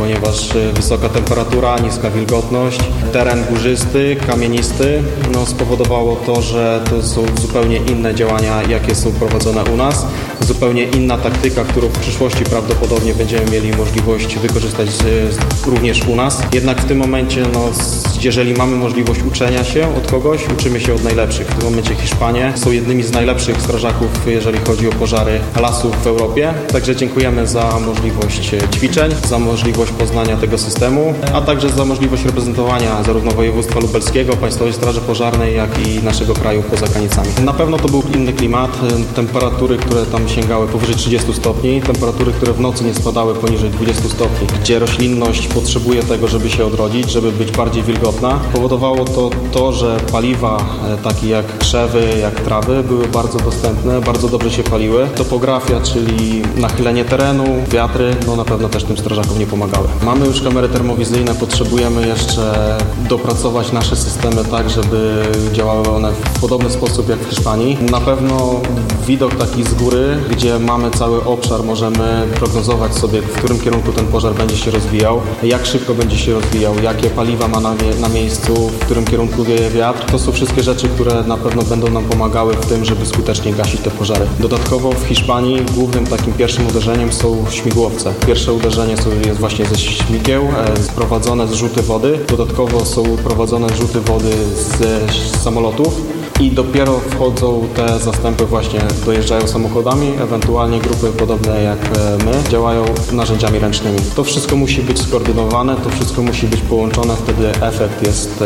ponieważ wysoka temperatura, niska wilgotność, teren górzysty, kamienisty, spowodowało to, że to są zupełnie inne działania, jakie są prowadzone u nas. Zupełnie inna taktyka, którą w przyszłości prawdopodobnie będziemy mieli możliwość wykorzystać również u nas. Jednak w tym momencie, jeżeli mamy możliwość uczenia się od kogoś, uczymy się od najlepszych. W tym momencie Hiszpanie są jednymi z najlepszych strażaków, jeżeli chodzi o pożary lasów w Europie. Także dziękujemy za możliwość ćwiczeń, za możliwość poznania tego systemu, a także za możliwość reprezentowania zarówno województwa lubelskiego, Państwowej Straży Pożarnej, jak i naszego kraju poza granicami. Na pewno to był inny klimat, temperatury, które tam sięgały powyżej 30 stopni, temperatury, które w nocy nie spadały poniżej 20 stopni, gdzie roślinność potrzebuje tego, żeby się odrodzić, żeby być bardziej wilgotna. Powodowało to, że paliwa takie jak krzewy, jak trawy były bardzo dostępne, bardzo dobrze się paliły. Topografia, czyli nachylenie terenu, wiatry, na pewno też tym strażakom nie pomagały. Mamy już kamery termowizyjne, potrzebujemy jeszcze dopracować nasze systemy tak, żeby działały one w podobny sposób jak w Hiszpanii. Na pewno widok taki z góry, gdzie mamy cały obszar, możemy prognozować sobie, w którym kierunku ten pożar będzie się rozwijał, jak szybko będzie się rozwijał, jakie paliwa ma na miejscu, w którym kierunku wieje wiatr. To są wszystkie rzeczy, które na pewno będą nam pomagały w tym, żeby skutecznie gasić te pożary. Dodatkowo w Hiszpanii głównym takim pierwszym uderzeniem są śmigłowce. Pierwsze uderzenie jest właśnie ze śmigieł, prowadzone zrzuty wody. Dodatkowo są prowadzone zrzuty wody z samolotów. I dopiero wchodzą te zastępy, właśnie dojeżdżają samochodami, ewentualnie grupy podobne jak my działają narzędziami ręcznymi. To wszystko musi być skoordynowane, to wszystko musi być połączone, wtedy efekt jest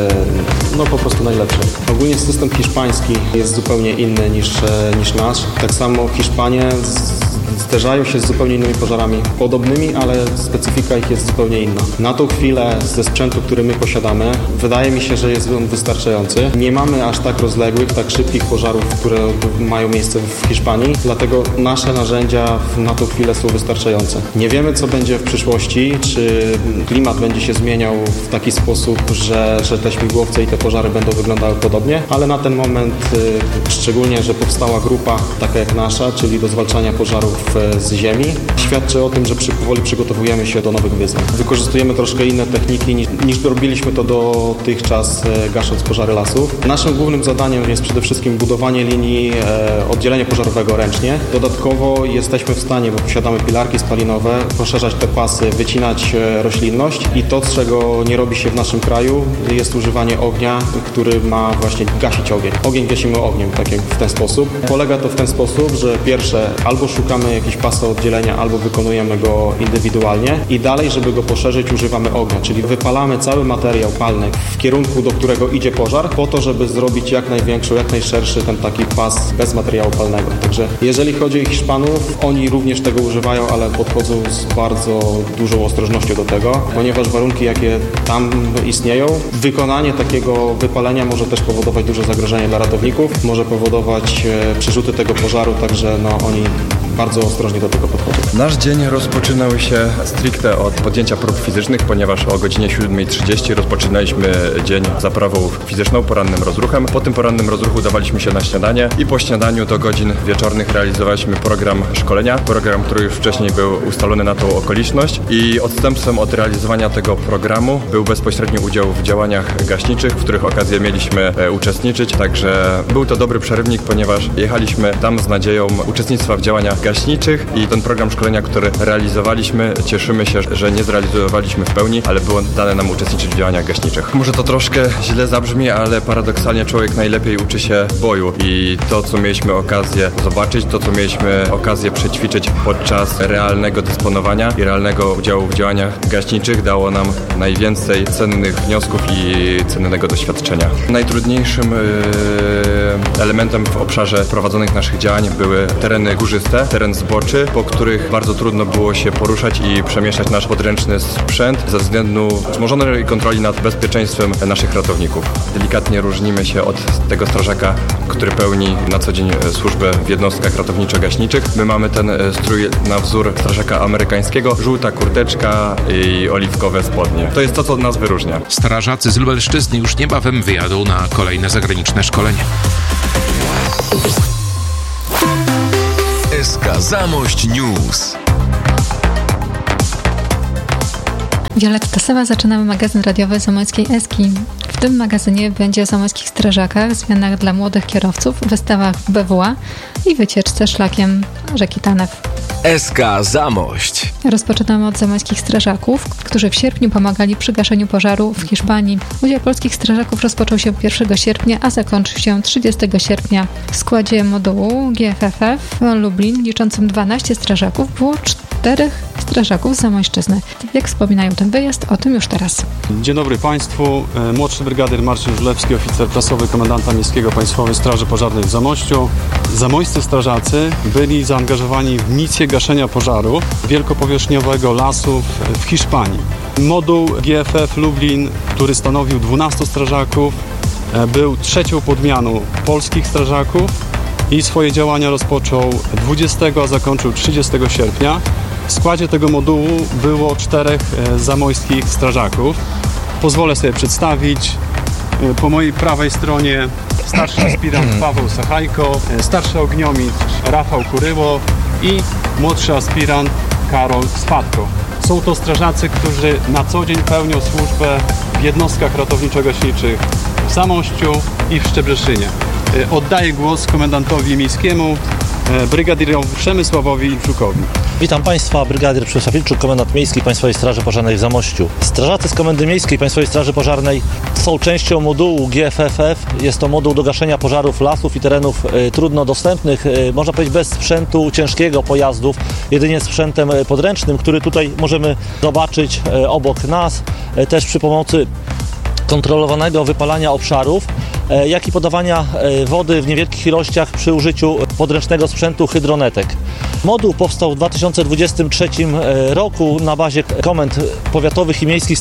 po prostu najlepszy. Ogólnie system hiszpański jest zupełnie inny niż nasz. Tak samo Hiszpanie zderzają się z zupełnie innymi pożarami, podobnymi, ale specyfika ich jest zupełnie inna. Na tą chwilę ze sprzętu, który my posiadamy, wydaje mi się, że jest on wystarczający. Nie mamy aż tak rozległych, tak szybkich pożarów, które mają miejsce w Hiszpanii, dlatego nasze narzędzia na tą chwilę są wystarczające. Nie wiemy, co będzie w przyszłości, czy klimat będzie się zmieniał w taki sposób, że te śmigłowce i te pożary będą wyglądały podobnie, ale na ten moment, szczególnie, że powstała grupa taka jak nasza, czyli do zwalczania pożarów z ziemi, świadczy o tym, że powoli przygotowujemy się do nowych wyzwań. Wykorzystujemy troszkę inne techniki niż robiliśmy to dotychczas, gasząc pożary lasów. Naszym głównym zadaniem jest przede wszystkim budowanie linii oddzielenia pożarowego ręcznie. Dodatkowo jesteśmy w stanie, bo posiadamy pilarki spalinowe, poszerzać te pasy, wycinać roślinność i to, czego nie robi się w naszym kraju, jest używanie ognia, który ma właśnie gasić ogień. Ogień gasimy ogniem, tak jak w ten sposób. Polega to w ten sposób, że pierwsze albo szukamy jakiś pas oddzielenia, albo wykonujemy go indywidualnie i dalej, żeby go poszerzyć, używamy ognia, czyli wypalamy cały materiał palny w kierunku, do którego idzie pożar, po to, żeby zrobić jak największą, jak najszerszy ten taki pas bez materiału palnego. Także jeżeli chodzi o Hiszpanów, oni również tego używają, ale podchodzą z bardzo dużą ostrożnością do tego, ponieważ warunki, jakie tam istnieją, wykonanie takiego wypalenia może też powodować duże zagrożenie dla ratowników, może powodować przerzuty tego pożaru, także oni bardzo ostrożnie do tego podchodzą. Nasz dzień rozpoczynał się stricte od podjęcia prób fizycznych, ponieważ o godzinie 7:30 rozpoczynaliśmy dzień zaprawą fizyczną, porannym rozruchem. Po tym porannym rozruchu dawaliśmy się na śniadanie i po śniadaniu do godzin wieczornych realizowaliśmy program szkolenia. Program, który już wcześniej był ustalony na tą okoliczność i odstępstwem od realizowania tego programu był bezpośredni udział w działaniach gaśniczych, w których okazję mieliśmy uczestniczyć. Także był to dobry przerywnik, ponieważ jechaliśmy tam z nadzieją uczestnictwa w działaniach gaśniczych i ten program szkolenia, który realizowaliśmy, cieszymy się, że nie zrealizowaliśmy w pełni, ale było dane nam uczestniczyć w działaniach gaśniczych. Może to troszkę źle zabrzmi, ale paradoksalnie człowiek najlepiej uczy się boju i to, co mieliśmy okazję zobaczyć, to, co mieliśmy okazję przećwiczyć podczas realnego dysponowania i realnego udziału w działaniach gaśniczych, dało nam najwięcej cennych wniosków i cennego doświadczenia. Najtrudniejszym elementem w obszarze prowadzonych naszych działań były tereny górzyste, teren zboczy, po których bardzo trudno było się poruszać i przemieszczać nasz podręczny sprzęt ze względu wzmożonej kontroli nad bezpieczeństwem naszych ratowników. Delikatnie różnimy się od tego strażaka, który pełni na co dzień służbę w jednostkach ratowniczo-gaśniczych. My mamy ten strój na wzór strażaka amerykańskiego, żółta kurteczka i oliwkowe spodnie. To jest to, co nas wyróżnia. Strażacy z Lubelszczyzny już niebawem wyjadą na kolejne zagraniczne szkolenie. SK Zamość News. Wioletta Sowa, zaczynamy magazyn radiowy Zamojskiej Eski. W tym magazynie będzie o zamojskich strażakach, zmianach dla młodych kierowców, wystawach w BWA i wycieczce szlakiem rzeki Tanew. SK Zamość. Rozpoczynamy od zamojskich strażaków, którzy w sierpniu pomagali przy gaszeniu pożaru w Hiszpanii. Udział polskich strażaków rozpoczął się 1 sierpnia, a zakończył się 30 sierpnia. W składzie modułu GFFF Lublin, liczącym 12 strażaków, było 4 strażaków z Zamojszczyzny. Jak wspominają ten wyjazd, o tym już teraz. Dzień dobry Państwu. Młodszy brygadyr Marcin Żulewski, oficer prasowy komendanta Miejskiego Państwowej Straży Pożarnej w Zamościu. Zamojscy strażacy byli zaangażowani w misję gaszenia pożaru wielkopowierzchniowego lasu w Hiszpanii. Moduł GFF Lublin, który stanowił 12 strażaków, był trzecią podmianą polskich strażaków i swoje działania rozpoczął 20, a zakończył 30 sierpnia. W składzie tego modułu było 4 zamojskich strażaków. Pozwolę sobie przedstawić. Po mojej prawej stronie starszy aspirant Paweł Sachajko, starszy ogniomistrz Rafał Kuryło i młodszy aspirant Karol Swatko. Są to strażacy, którzy na co dzień pełnią służbę w jednostkach ratowniczo-gaśniczych w Zamościu i w Szczebrzeszynie. Oddaję głos komendantowi miejskiemu, brygadirowi Przemysławowi Ilczukowi. Witam Państwa, brygadyr Przemysław Ilczuk, komendant miejski Państwowej Straży Pożarnej w Zamościu. Strażacy z Komendy Miejskiej Państwowej Straży Pożarnej są częścią modułu GFFF. Jest to moduł do gaszenia pożarów lasów i terenów trudno dostępnych, można powiedzieć bez sprzętu ciężkiego pojazdów, jedynie sprzętem podręcznym, który tutaj możemy zobaczyć obok nas, też przy pomocy kontrolowanego wypalania obszarów, jak i podawania wody w niewielkich ilościach przy użyciu podręcznego sprzętu hydronetek. Moduł powstał w 2023 roku na bazie komend powiatowych i miejskich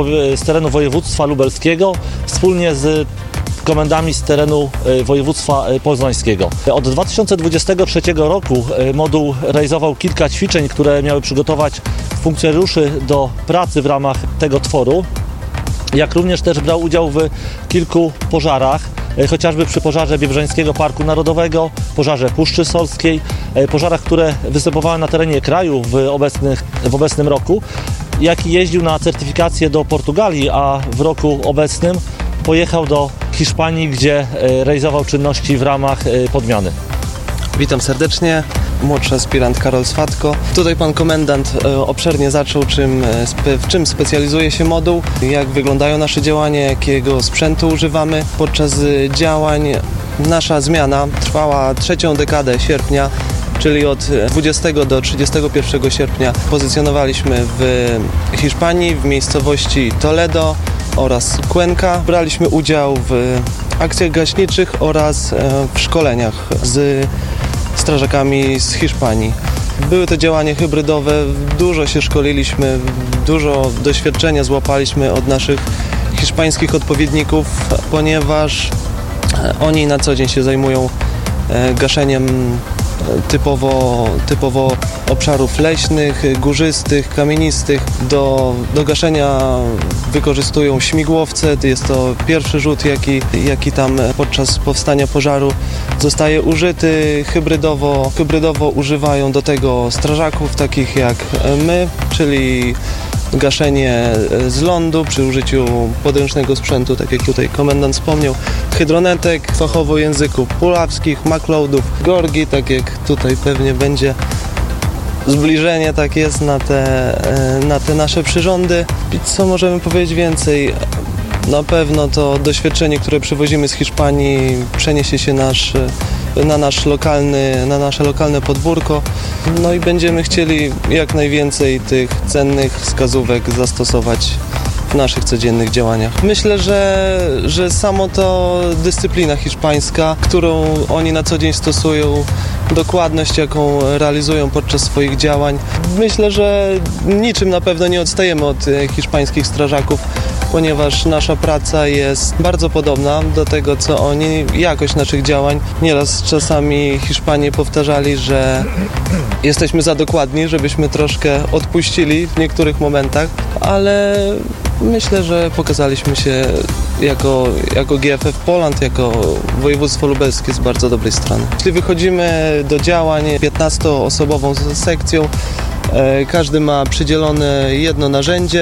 z terenu województwa lubelskiego wspólnie z komendami z terenu województwa poznańskiego. Od 2023 roku moduł realizował kilka ćwiczeń, które miały przygotować funkcjonariuszy do pracy w ramach tego tworu. Jak również też brał udział w kilku pożarach, chociażby przy pożarze Biebrzańskiego Parku Narodowego, pożarze Puszczy Solskiej, pożarach, które występowały na terenie kraju w obecnym roku, jak i jeździł na certyfikację do Portugalii, a w roku obecnym pojechał do Hiszpanii, gdzie realizował czynności w ramach podmiany. Witam serdecznie, młodszy aspirant Karol Swatko. Tutaj pan komendant obszernie zaczął, w czym specjalizuje się moduł, jak wyglądają nasze działania, jakiego sprzętu używamy. Podczas działań nasza zmiana trwała 3. dekadę sierpnia, czyli od 20 do 31 sierpnia pozycjonowaliśmy w Hiszpanii, w miejscowości Toledo oraz Cuenca. Braliśmy udział w akcjach gaśniczych oraz w szkoleniach z strażakami z Hiszpanii. Były to działania hybrydowe, dużo się szkoliliśmy, dużo doświadczenia złapaliśmy od naszych hiszpańskich odpowiedników, ponieważ oni na co dzień się zajmują gaszeniem typowo obszarów leśnych, górzystych, kamienistych. Do gaszenia wykorzystują śmigłowce. Jest to pierwszy rzut, jaki tam podczas powstania pożaru zostaje użyty. Hybrydowo używają do tego strażaków, takich jak my, czyli gaszenie z lądu przy użyciu podręcznego sprzętu, tak jak tutaj komendant wspomniał, hydronetek, fachowo języków puławskich, makloadów, gorgi, tak jak tutaj pewnie będzie zbliżenie, tak jest na te nasze przyrządy. I co możemy powiedzieć więcej? Na pewno to doświadczenie, które przywozimy z Hiszpanii, przeniesie się na nasze lokalne podwórko. No i będziemy chcieli jak najwięcej tych cennych wskazówek zastosować w naszych codziennych działaniach. Myślę, że samo to dyscyplina hiszpańska, którą oni na co dzień stosują, dokładność, jaką realizują podczas swoich działań. Myślę, że niczym na pewno nie odstajemy od hiszpańskich strażaków, ponieważ nasza praca jest bardzo podobna do tego, co oni, jakość naszych działań. Nieraz czasami Hiszpanie powtarzali, że jesteśmy za dokładni, żebyśmy troszkę odpuścili w niektórych momentach, ale myślę, że pokazaliśmy się jako GFF Poland, jako województwo lubelskie z bardzo dobrej strony. Jeśli wychodzimy do działań 15-osobową sekcją, każdy ma przydzielone jedno narzędzie.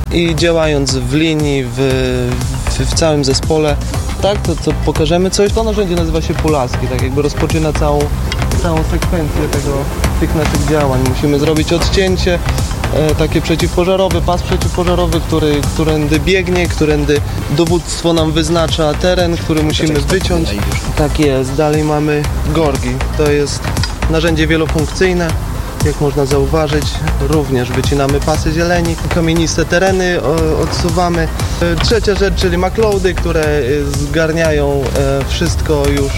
i działając w linii, w całym zespole, tak, to pokażemy coś. To narzędzie nazywa się Pulaski, tak jakby rozpoczyna całą sekwencję tych naszych działań. Musimy zrobić odcięcie takie przeciwpożarowe, pas przeciwpożarowy, którędy biegnie, którędy dowództwo nam wyznacza teren, który musimy wyciąć. Tak jest. Dalej mamy gorgi. To jest narzędzie wielofunkcyjne. Jak można zauważyć, również wycinamy pasy zieleni, kamieniste tereny odsuwamy. Trzecia rzecz, czyli McLeody, które zgarniają wszystko już,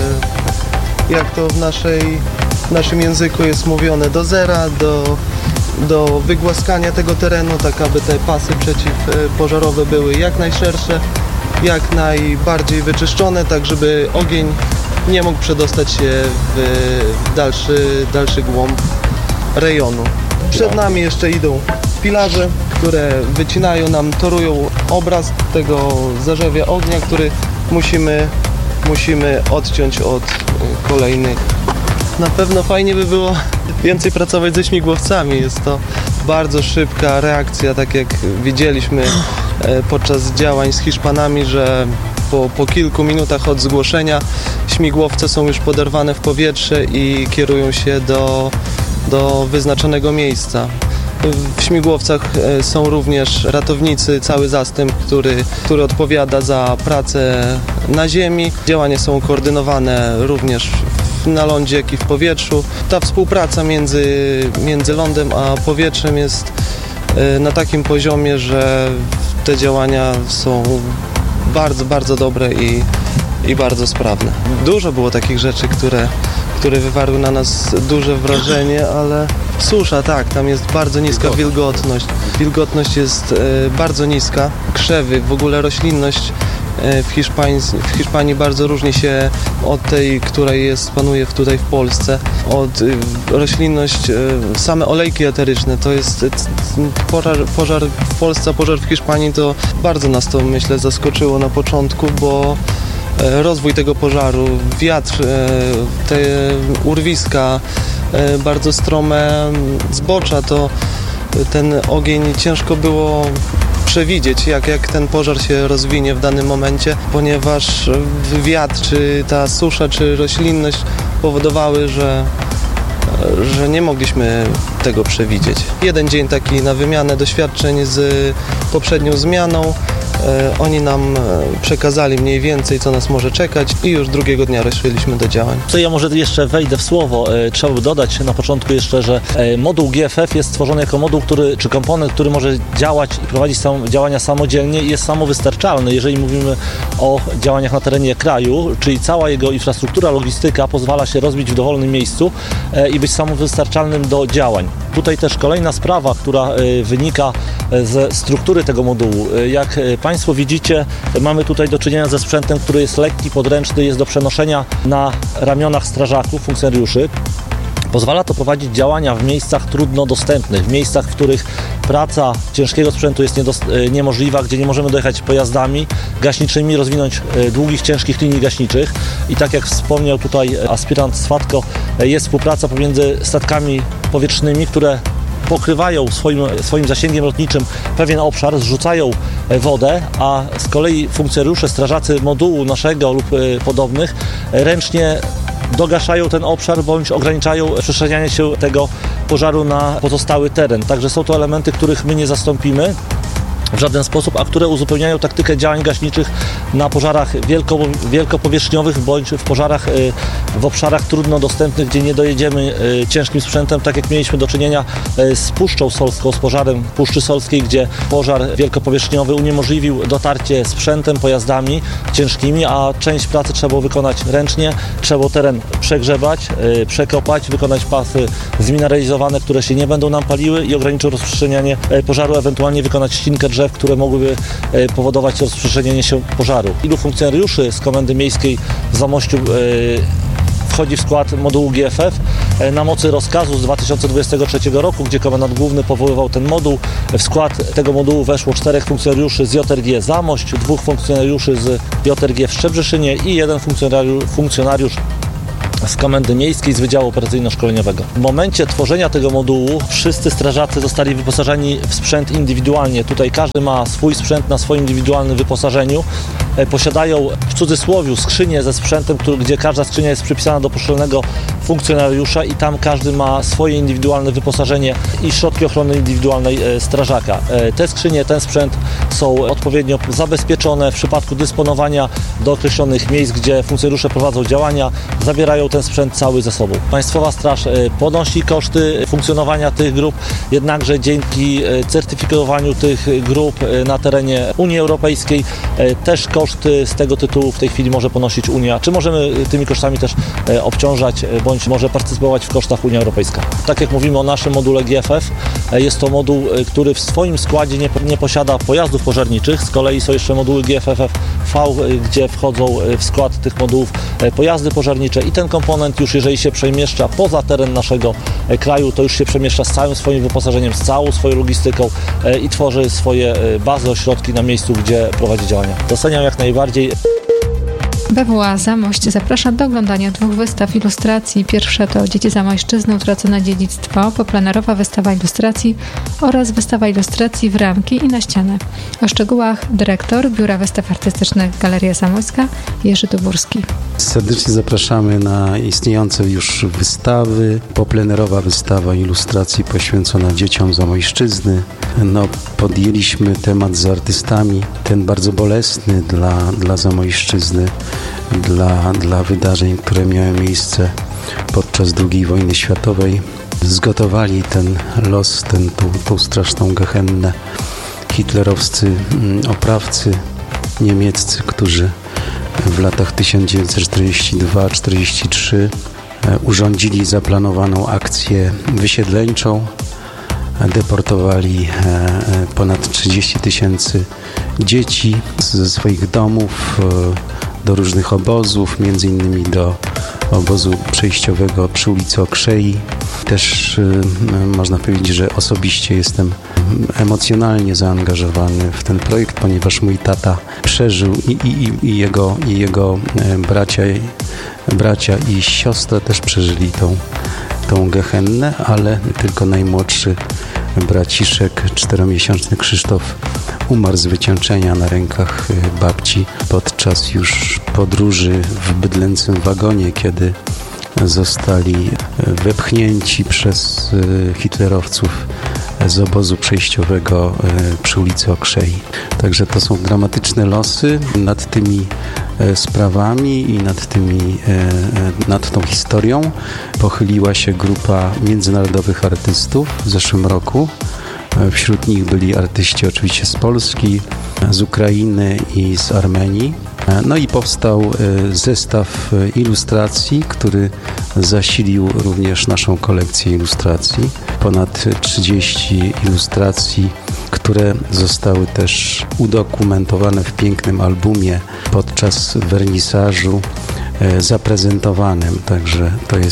jak to w naszym języku jest mówione, do zera, do wygłaskania tego terenu, tak aby te pasy przeciwpożarowe były jak najszersze, jak najbardziej wyczyszczone, tak żeby ogień nie mógł przedostać się w dalszy głąb rejonu. Przed nami jeszcze idą pilarze, które wycinają nam, torują obraz tego zarzewia ognia, który musimy odciąć od kolejnych. Na pewno fajnie by było więcej pracować ze śmigłowcami. Jest to bardzo szybka reakcja, tak jak widzieliśmy podczas działań z Hiszpanami, że po kilku minutach od zgłoszenia śmigłowce są już poderwane w powietrze i kierują się do wyznaczonego miejsca. W śmigłowcach są również ratownicy, cały zastęp, który odpowiada za pracę na ziemi. Działania są koordynowane również na lądzie, jak i w powietrzu. Ta współpraca między lądem a powietrzem jest na takim poziomie, że te działania są bardzo, bardzo dobre i bardzo sprawne. Dużo było takich rzeczy, które wywarły na nas duże wrażenie, ale susza, tak, tam jest bardzo niska wilgotność. Wilgotność jest bardzo niska. Krzewy, w ogóle roślinność w Hiszpanii bardzo różni się od tej, która panuje tutaj w Polsce. Roślinność, same olejki eteryczne, to jest pożar w Polsce, a pożar w Hiszpanii, to bardzo nas to, myślę, zaskoczyło na początku, bo rozwój tego pożaru, wiatr, te urwiska, bardzo strome zbocza, to ten ogień ciężko było przewidzieć, jak ten pożar się rozwinie w danym momencie, ponieważ wiatr, czy ta susza, czy roślinność powodowały, że nie mogliśmy tego przewidzieć. Jeden dzień taki na wymianę doświadczeń z poprzednią zmianą. Oni nam przekazali mniej więcej, co nas może czekać i już drugiego dnia ruszyliśmy do działań. Co ja może jeszcze wejdę w słowo. Trzeba by dodać na początku jeszcze, że moduł GFF jest stworzony jako moduł, czy komponent, który może działać i prowadzić działania samodzielnie i jest samowystarczalny. Jeżeli mówimy o działaniach na terenie kraju, czyli cała jego infrastruktura, logistyka pozwala się rozbić w dowolnym miejscu i być samowystarczalnym do działań. Tutaj też kolejna sprawa, która wynika ze struktury tego modułu. Jak Państwo widzicie, mamy tutaj do czynienia ze sprzętem, który jest lekki, podręczny, jest do przenoszenia na ramionach strażaków, funkcjonariuszy. Pozwala to prowadzić działania w miejscach trudno dostępnych, w miejscach, w których praca ciężkiego sprzętu jest niemożliwa, gdzie nie możemy dojechać pojazdami gaśniczymi, rozwinąć długich, ciężkich linii gaśniczych. I tak jak wspomniał tutaj aspirant Swatko, jest współpraca pomiędzy statkami powietrznymi, które pokrywają swoim zasięgiem lotniczym pewien obszar, zrzucają wodę, a z kolei funkcjonariusze, strażacy modułu naszego lub podobnych ręcznie dogaszają ten obszar bądź ograniczają rozprzestrzenianie się tego pożaru na pozostały teren. Także są to elementy, których my nie zastąpimy w żaden sposób, a które uzupełniają taktykę działań gaśniczych na pożarach wielkopowierzchniowych bądź w obszarach trudno dostępnych, gdzie nie dojedziemy ciężkim sprzętem, tak jak mieliśmy do czynienia z Puszczą Solską, z pożarem Puszczy Solskiej, gdzie pożar wielkopowierzchniowy uniemożliwił dotarcie sprzętem, pojazdami ciężkimi, a część pracy trzeba było wykonać ręcznie, trzeba było teren przegrzebać, przekopać, wykonać pasy zmineralizowane, które się nie będą nam paliły i ograniczył rozprzestrzenianie pożaru, ewentualnie wykonać ścinkę drzew, które mogłyby powodować rozprzestrzenianie się pożaru. Ilu funkcjonariuszy z Komendy Miejskiej w Zamościu wchodzi w skład modułu GFF na mocy rozkazu z 2023 roku, gdzie komendant główny powoływał ten moduł. W skład tego modułu weszło 4 funkcjonariuszy z JRG Zamość, 2 funkcjonariuszy z JRG w Szczebrzeszynie i 1 funkcjonariusz z Komendy Miejskiej, z Wydziału Operacyjno-Szkoleniowego. W momencie tworzenia tego modułu wszyscy strażacy zostali wyposażeni w sprzęt indywidualnie. Tutaj każdy ma swój sprzęt na swoim indywidualnym wyposażeniu. Posiadają w cudzysłowie skrzynię ze sprzętem, gdzie każda skrzynia jest przypisana do poszczególnego funkcjonariusza i tam każdy ma swoje indywidualne wyposażenie i środki ochrony indywidualnej strażaka. Te skrzynie, ten sprzęt są odpowiednio zabezpieczone. W przypadku dysponowania do określonych miejsc, gdzie funkcjonariusze prowadzą działania, zabierają ten sprzęt cały ze sobą. Państwowa Straż ponosi koszty funkcjonowania tych grup, jednakże dzięki certyfikowaniu tych grup na terenie Unii Europejskiej też koszty z tego tytułu w tej chwili może ponosić Unia. Czy możemy tymi kosztami też obciążać, bądź może partycypować w kosztach Unia Europejska. Tak jak mówimy o naszym module GFF, jest to moduł, który w swoim składzie nie posiada pojazdów pożarniczych. Z kolei są jeszcze moduły GFFV, gdzie wchodzą w skład tych modułów pojazdy pożarnicze i ten komponent już jeżeli się przemieszcza poza teren naszego kraju, to już się przemieszcza z całym swoim wyposażeniem, z całą swoją logistyką i tworzy swoje bazy, ośrodki na miejscu, gdzie prowadzi działania. Doceniam jak najbardziej. BWA Zamość zaprasza do oglądania 2 wystaw ilustracji. Pierwsza to Dzieci Zamojszczyzny, utracone dziedzictwo, poplenerowa wystawa ilustracji oraz wystawa ilustracji w ramki i na ścianę. O szczegółach dyrektor Biura Wystaw Artystycznych Galeria Zamojska Jerzy Duburski. Serdecznie zapraszamy na istniejące już wystawy. Poplenerowa wystawa ilustracji poświęcona dzieciom Zamojszczyzny. Podjęliśmy temat z artystami, ten bardzo bolesny dla Zamojszczyzny, dla wydarzeń, które miały miejsce podczas II wojny światowej. Zgotowali ten los, tą straszną gehennę hitlerowscy oprawcy niemieccy, którzy w latach 1942-43 urządzili zaplanowaną akcję wysiedleńczą. Deportowali ponad 30 000 dzieci ze swoich domów do różnych obozów, między innymi do obozu przejściowego przy ulicy Okrzei. Też można powiedzieć, że osobiście jestem emocjonalnie zaangażowany w ten projekt, ponieważ mój tata przeżył i jego bracia i siostra też przeżyli tą gehennę, ale tylko najmłodszy braciszek, 4-miesięczny Krzysztof, umarł z wycieńczenia na rękach babci podczas już podróży w bydlęcym wagonie, kiedy zostali wepchnięci przez hitlerowców z obozu przejściowego przy ulicy Okrzei. Także to są dramatyczne losy. Nad tymi sprawami i nad tą historią pochyliła się grupa międzynarodowych artystów w zeszłym roku. Wśród nich byli artyści oczywiście z Polski, z Ukrainy i z Armenii. I powstał zestaw ilustracji, który zasilił również naszą kolekcję ilustracji. Ponad 30 ilustracji, które zostały też udokumentowane w pięknym albumie podczas wernisażu zaprezentowanym. Także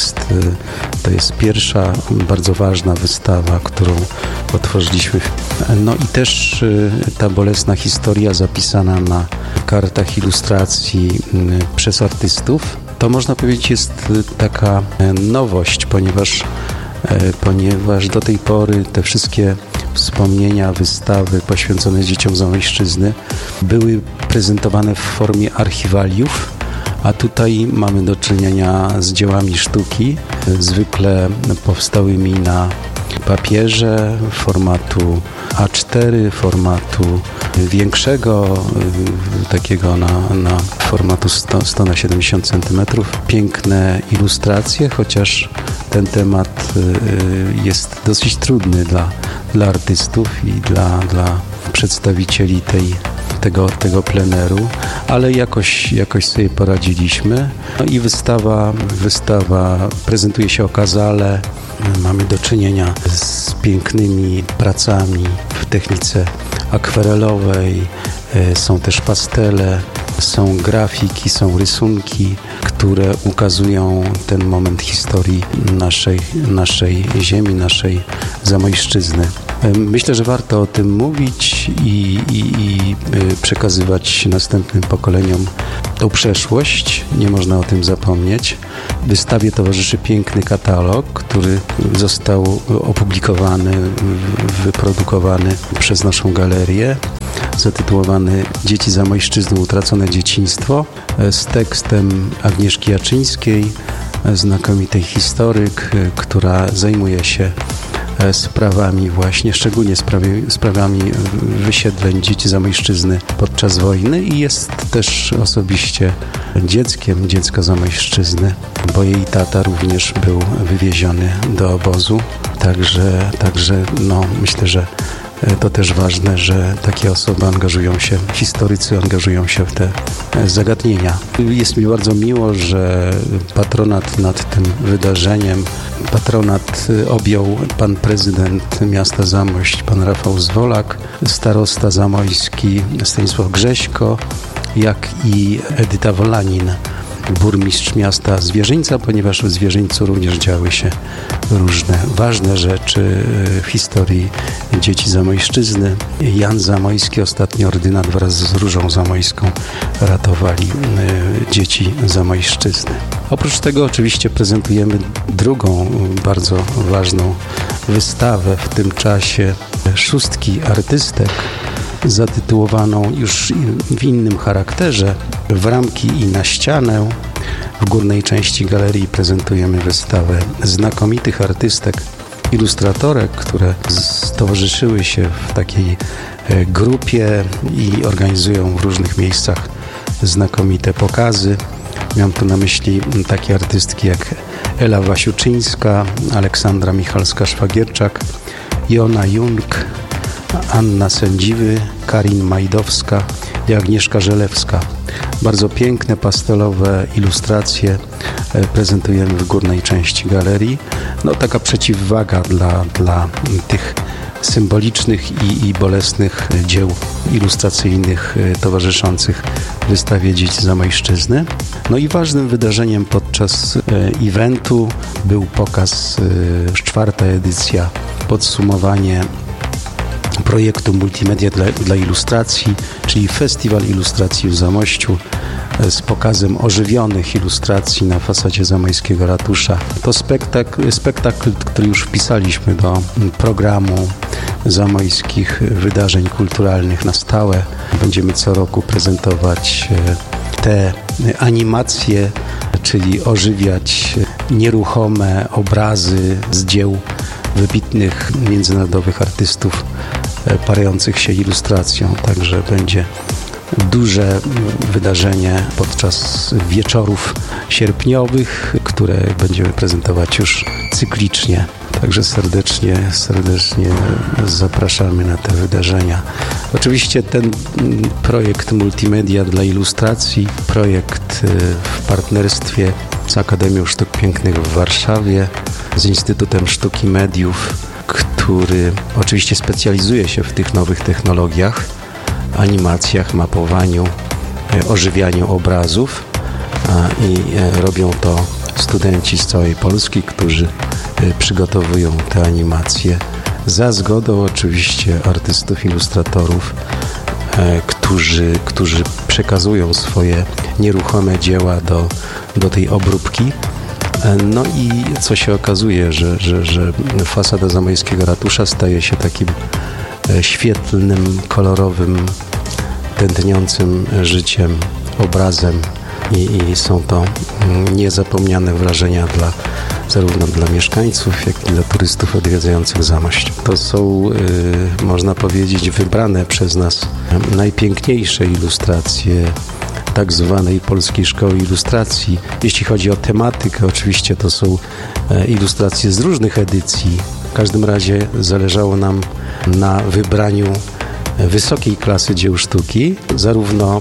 to jest pierwsza bardzo ważna wystawa, którą otworzyliśmy. I też ta bolesna historia zapisana na kartach ilustracji przez artystów. To można powiedzieć jest taka nowość, ponieważ do tej pory te wszystkie wspomnienia, wystawy poświęcone dzieciom Zamojszczyzny były prezentowane w formie archiwaliów, a tutaj mamy do czynienia z dziełami sztuki, zwykle powstałymi na papierze formatu A4, formatu większego, takiego na formatu 100 na 70 cm. Piękne ilustracje, chociaż ten temat jest dosyć trudny dla artystów i dla przedstawicieli tego pleneru, ale jakoś sobie poradziliśmy. I wystawa prezentuje się okazale. Mamy do czynienia z pięknymi pracami w technice akwarelowej, są też pastele, są grafiki, są rysunki, które ukazują ten moment historii naszej ziemi, naszej Zamojszczyzny. Myślę, że warto o tym mówić i przekazywać następnym pokoleniom tą przeszłość, nie można o tym zapomnieć. Wystawie towarzyszy piękny katalog, który został opublikowany, wyprodukowany przez naszą galerię, zatytułowany Dzieci Zamojszczyzny, utracone dzieciństwo, z tekstem Agnieszki Jaczyńskiej, znakomitej historyk, która zajmuje się sprawami właśnie, szczególnie sprawami wysiedleń dzieci Zamojszczyzny podczas wojny i jest też osobiście dzieckiem dziecka Zamojszczyzny, bo jej tata również był wywieziony do obozu. Także myślę, że to też ważne, że takie osoby angażują się, historycy angażują się w te zagadnienia. Jest mi bardzo miło, że patronat nad tym wydarzeniem, objął pan prezydent miasta Zamość, pan Rafał Zwolak, starosta zamojski Stanisław Grześko, jak i Edyta Wolanin, burmistrz miasta Zwierzyńca, ponieważ w Zwierzyńcu również działy się różne ważne rzeczy w historii dzieci Zamojszczyzny. Jan Zamojski, ostatni ordynat, wraz z Różą Zamojską ratowali dzieci Zamojszczyzny. Oprócz tego oczywiście prezentujemy drugą bardzo ważną wystawę w tym czasie szóstki artystek, zatytułowaną już w innym charakterze W ramki i na ścianę. W górnej części galerii prezentujemy wystawę znakomitych artystek, ilustratorek, które stowarzyszyły się w takiej grupie i organizują w różnych miejscach znakomite pokazy. Mam tu na myśli takie artystki jak Ela Wasiuczyńska, Aleksandra Michalska-Szwagierczak, Jona Jung, Anna Sędziwy, Karin Majdowska i Agnieszka Żelewska. Bardzo piękne, pastelowe ilustracje prezentujemy w górnej części galerii. Taka przeciwwaga dla tych symbolicznych i bolesnych dzieł ilustracyjnych towarzyszących wystawie Dzieci Zamojszczyzny. I ważnym wydarzeniem podczas eventu był pokaz, 4. edycja, podsumowanie projektu Multimedia dla ilustracji, czyli Festiwal Ilustracji w Zamościu z pokazem ożywionych ilustracji na fasadzie zamojskiego ratusza. To spektakl, który już wpisaliśmy do programu zamojskich wydarzeń kulturalnych na stałe. Będziemy co roku prezentować te animacje, czyli ożywiać nieruchome obrazy z dzieł wybitnych międzynarodowych artystów parających się ilustracją. Także będzie duże wydarzenie podczas wieczorów sierpniowych, które będziemy prezentować już cyklicznie. Także serdecznie zapraszamy na te wydarzenia. Oczywiście ten projekt Multimedia dla ilustracji, projekt w partnerstwie z Akademią Sztuk Pięknych w Warszawie, z Instytutem Sztuki Mediów, który oczywiście specjalizuje się w tych nowych technologiach, animacjach, mapowaniu, ożywianiu obrazów i robią to studenci z całej Polski, którzy przygotowują te animacje za zgodą oczywiście artystów, ilustratorów, którzy przekazują swoje nieruchome dzieła do tej obróbki. I co się okazuje, że fasada zamojskiego ratusza staje się takim świetlnym, kolorowym, tętniącym życiem obrazem i są to niezapomniane wrażenia zarówno dla mieszkańców, jak i dla turystów odwiedzających Zamość. To są, można powiedzieć, wybrane przez nas najpiękniejsze ilustracje tak zwanej Polskiej Szkoły Ilustracji. Jeśli chodzi o tematykę, oczywiście to są ilustracje z różnych edycji. W każdym razie zależało nam na wybraniu wysokiej klasy dzieł sztuki, zarówno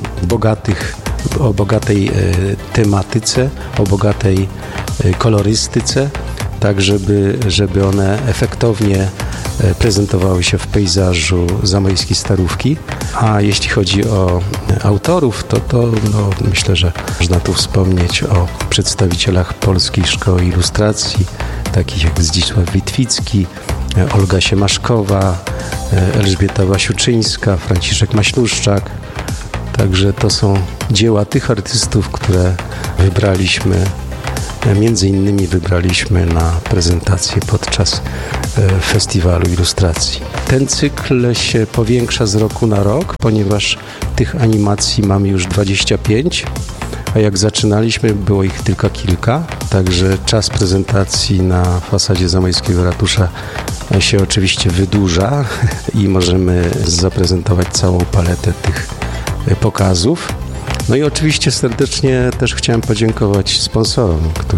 o bogatej tematyce, o bogatej kolorystyce, tak żeby one efektownie prezentowały się w pejzażu zamojskiej Starówki. A jeśli chodzi o autorów, to myślę, że można tu wspomnieć o przedstawicielach Polskiej Szkoły Ilustracji, takich jak Zdzisław Witwicki, Olga Siemaszkowa, Elżbieta Wasiuczyńska, Franciszek Maśluszczak, Także to są dzieła tych artystów, które wybraliśmy. Między innymi wybraliśmy na prezentację podczas Festiwalu Ilustracji. Ten cykl się powiększa z roku na rok, ponieważ tych animacji mamy już 25, a jak zaczynaliśmy, było ich tylko kilka. Także czas prezentacji na fasadzie zamojskiego ratusza się oczywiście wydłuża i możemy zaprezentować całą paletę tych pokazów. No i oczywiście serdecznie też chciałem podziękować sponsorom,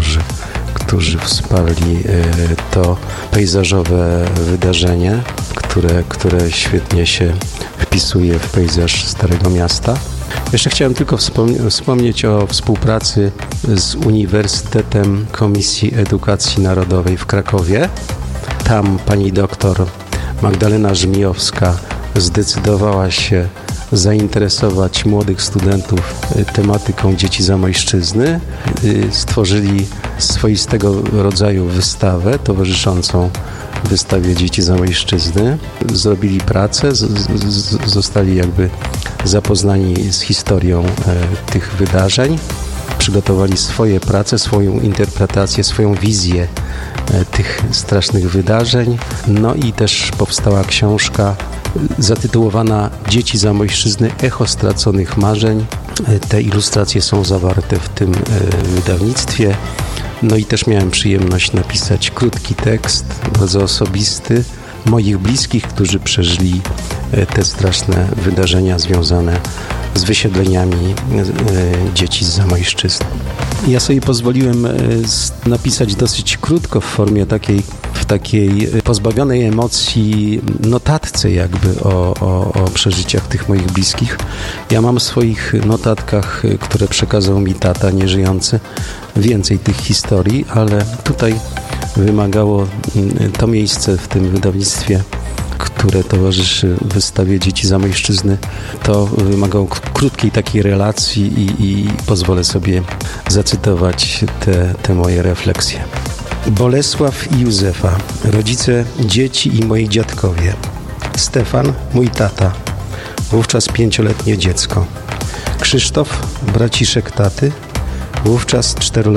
którzy wsparli to pejzażowe wydarzenie, które świetnie się wpisuje w pejzaż Starego Miasta. Jeszcze chciałem tylko wspomnieć o współpracy z Uniwersytetem Komisji Edukacji Narodowej w Krakowie. Tam pani doktor Magdalena Żmijowska zdecydowała się zainteresować młodych studentów tematyką dzieci Zamojszczyzny. Stworzyli swoistego rodzaju wystawę towarzyszącą wystawie Dzieci Zamojszczyzny. Zrobili pracę, zostali jakby zapoznani z historią tych wydarzeń. Przygotowali swoje prace, swoją interpretację, swoją wizję tych strasznych wydarzeń. No i też powstała książka zatytułowana Dzieci Zamojszczyzny – Echo straconych marzeń. Te ilustracje są zawarte w tym wydawnictwie. No i też miałem przyjemność napisać krótki tekst, bardzo osobisty, moich bliskich, którzy przeżyli te straszne wydarzenia związane z wysiedleniami dzieci z Zamojszczyzny. Ja sobie pozwoliłem napisać dosyć krótko w formie takiej pozbawionej emocji notatce jakby o przeżyciach tych moich bliskich. Ja mam w swoich notatkach, które przekazał mi tata nieżyjący, więcej tych historii, ale tutaj wymagało to miejsce w tym wydawnictwie, które towarzyszy wystawie Dzieci Zamojszczyzny, to wymagało krótkiej takiej relacji i pozwolę sobie zacytować te moje refleksje. Bolesław i Józefa, rodzice dzieci i moi dziadkowie. Stefan, mój tata, wówczas 5-letnie dziecko. Krzysztof, braciszek taty, wówczas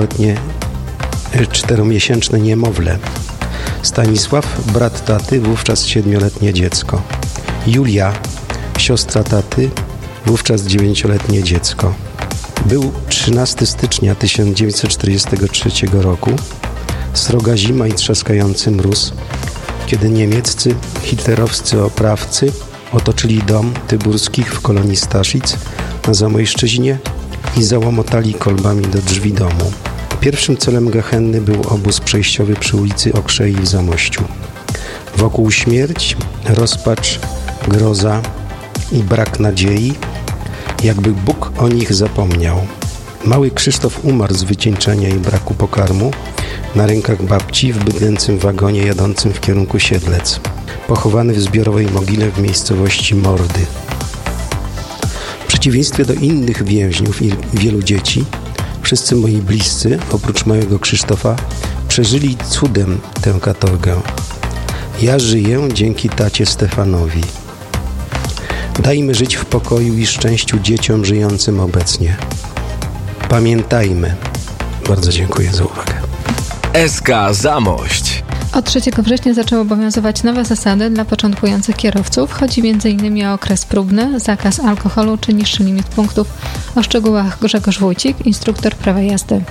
4-miesięczne niemowlę. Stanisław, brat taty, wówczas 7-letnie dziecko. Julia, siostra taty, wówczas 9-letnie dziecko. Był 13 stycznia 1943 roku, sroga zima i trzaskający mróz, kiedy niemieccy hitlerowscy oprawcy otoczyli dom Tyburskich w kolonii Staszic na Zamojszczyźnie i załamotali kolbami do drzwi domu. Pierwszym celem gehenny był obóz przejściowy przy ulicy Okrzei w Zamościu. Wokół śmierć, rozpacz, groza i brak nadziei, jakby Bóg o nich zapomniał. Mały Krzysztof umarł z wycieńczenia i braku pokarmu na rękach babci w bydlęcym wagonie jadącym w kierunku Siedlec, pochowany w zbiorowej mogile w miejscowości Mordy. W przeciwieństwie do innych więźniów i wielu dzieci, wszyscy moi bliscy, oprócz małego Krzysztofa, przeżyli cudem tę katorgę. Ja żyję dzięki tacie Stefanowi. Dajmy żyć w pokoju i szczęściu dzieciom żyjącym obecnie. Pamiętajmy. Bardzo dziękuję za uwagę. SK Zamość. Od 3 września zaczęły obowiązywać nowe zasady dla początkujących kierowców. Chodzi m.in. o okres próbny, zakaz alkoholu czy niższy limit punktów. O szczegółach Grzegorz Wójcik, instruktor prawa jazdy.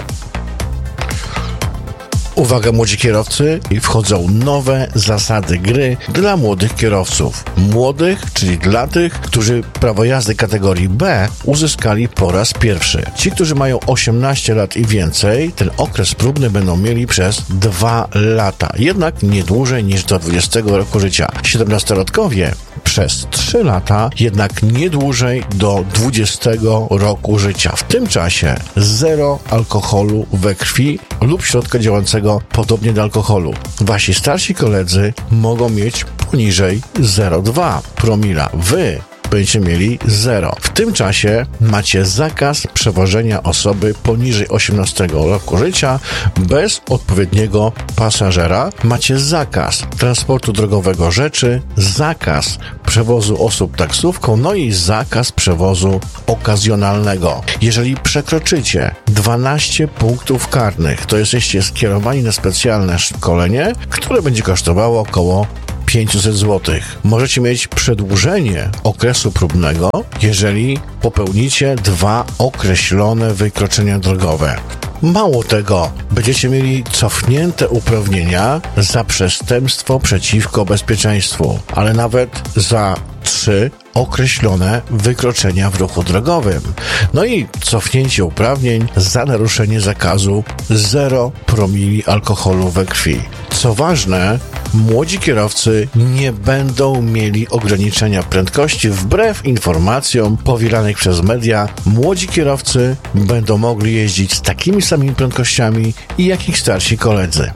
Uwaga młodzi kierowcy, wchodzą nowe zasady gry dla młodych kierowców. Młodych, czyli dla tych, którzy prawo jazdy kategorii B uzyskali po raz pierwszy. Ci, którzy mają 18 lat i więcej, ten okres próbny będą mieli przez 2 lata. Jednak nie dłużej niż do 20 roku życia. 17-latkowie przez 3 lata, jednak nie dłużej do 20 roku życia. W tym czasie 0 alkoholu we krwi lub środka działającego podobnie do alkoholu. Wasi starsi koledzy mogą mieć poniżej 0,2 promila. Wy będziecie mieli 0. W tym czasie macie zakaz przewożenia osoby poniżej 18 roku życia bez odpowiedniego pasażera. Macie zakaz transportu drogowego rzeczy, zakaz przewozu osób taksówką, no i zakaz przewozu okazjonalnego. Jeżeli przekroczycie 12 punktów karnych, to jesteście skierowani na specjalne szkolenie, które będzie kosztowało około 500 zł. Możecie mieć przedłużenie okresu próbnego, jeżeli popełnicie 2 określone wykroczenia drogowe. Mało tego, będziecie mieli cofnięte uprawnienia za przestępstwo przeciwko bezpieczeństwu, ale nawet za 3 określone wykroczenia w ruchu drogowym. No i cofnięcie uprawnień za naruszenie zakazu 0 promili alkoholu we krwi. Co ważne, młodzi kierowcy nie będą mieli ograniczenia prędkości. Wbrew informacjom powielanych przez media, młodzi kierowcy będą mogli jeździć z takimi samymi prędkościami jak ich starsi koledzy.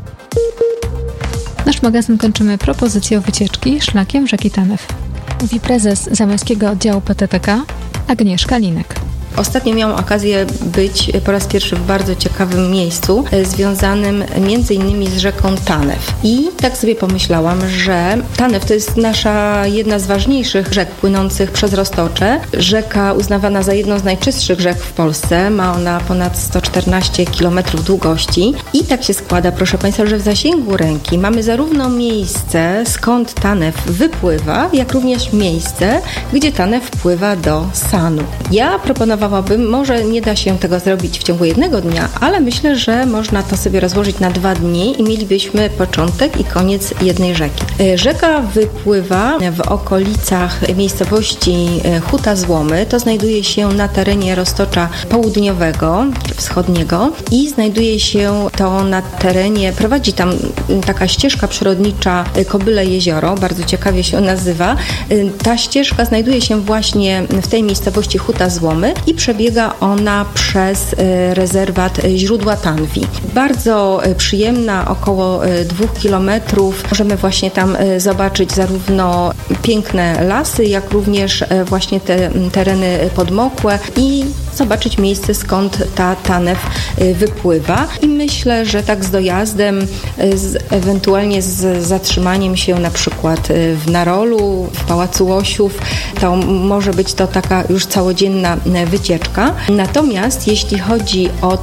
Nasz magazyn kończymy propozycją wycieczki szlakiem rzeki Tanew. Mówi prezes Zamojskiego Oddziału PTTK Agnieszka Linek. Ostatnio miałam okazję być po raz pierwszy w bardzo ciekawym miejscu związanym m.in. z rzeką Tanew. I tak sobie pomyślałam, że Tanew to jest nasza jedna z ważniejszych rzek płynących przez Roztocze. Rzeka uznawana za jedną z najczystszych rzek w Polsce. Ma ona ponad 114 km długości. I tak się składa, proszę Państwa, że w zasięgu ręki mamy zarówno miejsce, skąd Tanew wypływa, jak również miejsce, gdzie Tanew wpływa do Sanu. Ja proponowałabym, może nie da się tego zrobić w ciągu jednego dnia, ale myślę, że można to sobie rozłożyć na 2 dni i mielibyśmy początek i koniec jednej rzeki. Rzeka wypływa w okolicach miejscowości Huta Złomy. To znajduje się na terenie Roztocza Południowego, Wschodniego i znajduje się to na terenie, prowadzi tam taka ścieżka przyrodnicza Kobyle Jezioro, bardzo ciekawie się nazywa. Ta ścieżka znajduje się właśnie w tej miejscowości Huta Złomy i przebiega ona przez rezerwat Źródła Tanwi. Bardzo przyjemna, około 2 kilometrów. Możemy właśnie tam zobaczyć zarówno piękne lasy, jak również właśnie te tereny podmokłe i zobaczyć miejsce, skąd ta Tanew wypływa. I myślę, że tak z dojazdem, ewentualnie z zatrzymaniem się na przykład w Narolu, w Pałacu Łosiów, to może być to taka już całodzienna wycieczka. Natomiast jeśli chodzi o